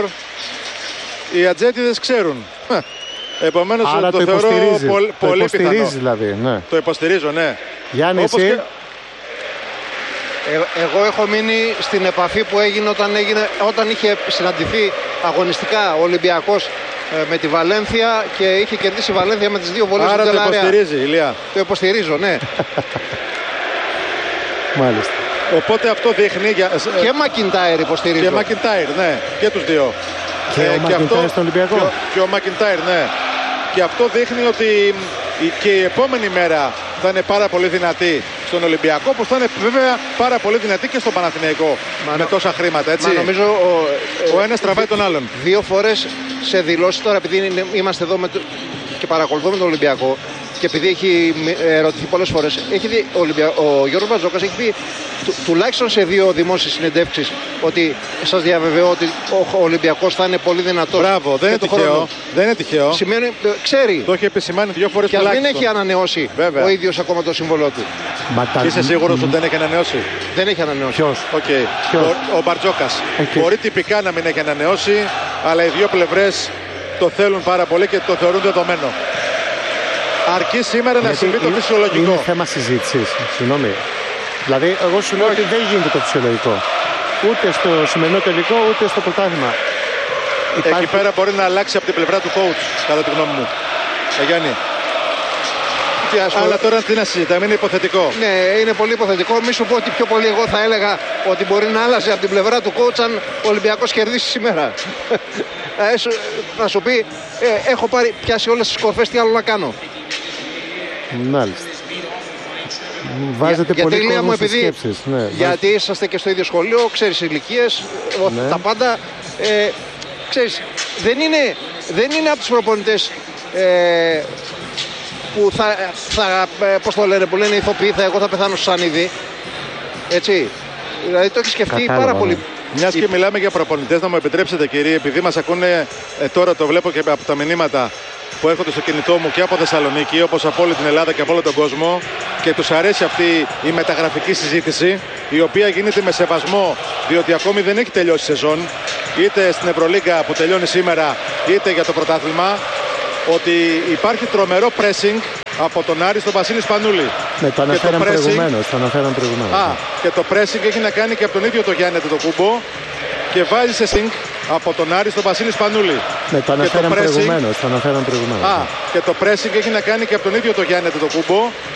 Οι ατζέντιδες ξέρουν. Επομένως το θεωρώ πολύ πιθανό. Δηλαδή, ναι. Το υποστηρίζω, ναι. Γιάννη, εσύ? Εγώ έχω μείνει στην επαφή που έγινε όταν είχε συναντηθεί αγωνιστικά ο Ολυμπιακός με τη Βαλένθια και είχε κερδίσει η Βαλένθια με τις 2 βολές του Τελαρέα. Άρα το υποστηρίζει, Ηλία. Το υποστηρίζω, ναι. Μάλιστα. Οπότε αυτό δείχνει... Και Μακιντάιρ υποστηρίζω. Και Μακιντάιρ, ναι. Και τους δύο. Και ο Μακιντάιρ στον Ολυμπιακό. Και ο Μακιντάιρ, ναι. Και αυτό δείχνει ότι και η επόμενη μέρα θα είναι πάρα πολύ δυνατή στον Ολυμπιακό, όπως θα είναι βέβαια πάρα πολύ δυνατή και στον Παναθηναϊκό με τόσα χρήματα, έτσι. Νομίζω ο ένας τραβάει τον άλλον. 2 φορές σε δηλώσεις τώρα, επειδή είμαστε εδώ και παρακολουθούμε τον Ολυμπιακό και επειδή έχει ερωτηθεί πολλές φορές, έχει δει, ο Γιώργος Μπαρτζόκας έχει πει τουλάχιστον σε 2 δημόσιες συνεντεύξεις ότι σας διαβεβαιώ ότι ο Ολυμπιακός θα είναι πολύ δυνατός. Μπράβο, δεν είναι τυχαίο. Δεν είναι τυχαίο. Σημαίνει, ξέρει. Το έχει επισημάνει 2 φορές και τουλάχιστον. δεν έχει ανανεώσει ο ίδιος ακόμα το σύμβολό του. Είσαι σίγουρος ότι δεν έχει ανανεώσει? Δεν έχει ανανεώσει. Ποιος? Okay. Ο Μπαρτζόκας. Μπορεί τυπικά να μην έχει ανανεώσει, αλλά οι 2 πλευρές το θέλουν πάρα πολύ και το θεωρούν δεδομένο. Αρκεί σήμερα να συμβεί το φυσιολογικό. Είναι θέμα συζήτησης. Συγγνώμη. Δηλαδή, εγώ σου λέω ότι δεν γίνεται το φυσιολογικό. Ούτε στο σημερινό τελικό, ούτε στο πρωτάθλημα. Εκεί πέρα μπορεί να αλλάξει από την πλευρά του coach, κατά τη γνώμη μου. Γιάννη. Αλλά τώρα τι να συζητάμε, είναι υποθετικό. Ναι, είναι πολύ υποθετικό. Μη σου πω ότι πιο πολύ εγώ θα έλεγα ότι μπορεί να άλλαζε από την πλευρά του coach αν ο Ολυμπιακός κερδίσει σήμερα. Θα σου πει, έχω πιάσει όλες τις κορφές, τι άλλο να κάνω. Μάλιστα. Βάζετε πολύ κόσμο στις σκέψεις. Ναι, γιατί είσαστε και στο ίδιο σχολείο, ξέρεις ηλικίες, ναι. Τα πάντα. Ξέρεις, δεν είναι από τους προπονητές που πώς το λένε, που λένε ηθοποιοί, εγώ θα πεθάνω στο σανίδι. Έτσι. Δηλαδή το έχει σκεφτεί πάρα πολύ. Μιας και μιλάμε για προπονητές, να μου επιτρέψετε κύριε, επειδή μας ακούνε τώρα, το βλέπω και από τα μηνύματα που έρχονται στο κινητό μου και από Θεσσαλονίκη, όπως από όλη την Ελλάδα και από όλο τον κόσμο, και τους αρέσει αυτή η μεταγραφική συζήτηση, η οποία γίνεται με σεβασμό, διότι ακόμη δεν έχει τελειώσει η σεζόν, είτε στην Ευρωλίγκα που τελειώνει σήμερα, είτε για το πρωτάθλημα, ότι υπάρχει τρομερό pressing από τον Άρη στον Βασίλη Σπανούλη. Ναι, το αναφέραμε προηγουμένως. Και το pressing έχει να κάνει και από τον ίδιο τον Γιάννη Αντετοκούμπο και βάζει σε sync από τον Άρη στον Βασίλη Σπανούλη. Ναι, το αναφέραμε προηγουμένως. Και το pressing έχει να κάνει και από τον ίδιο τον Γιάννη Αντετοκούμπο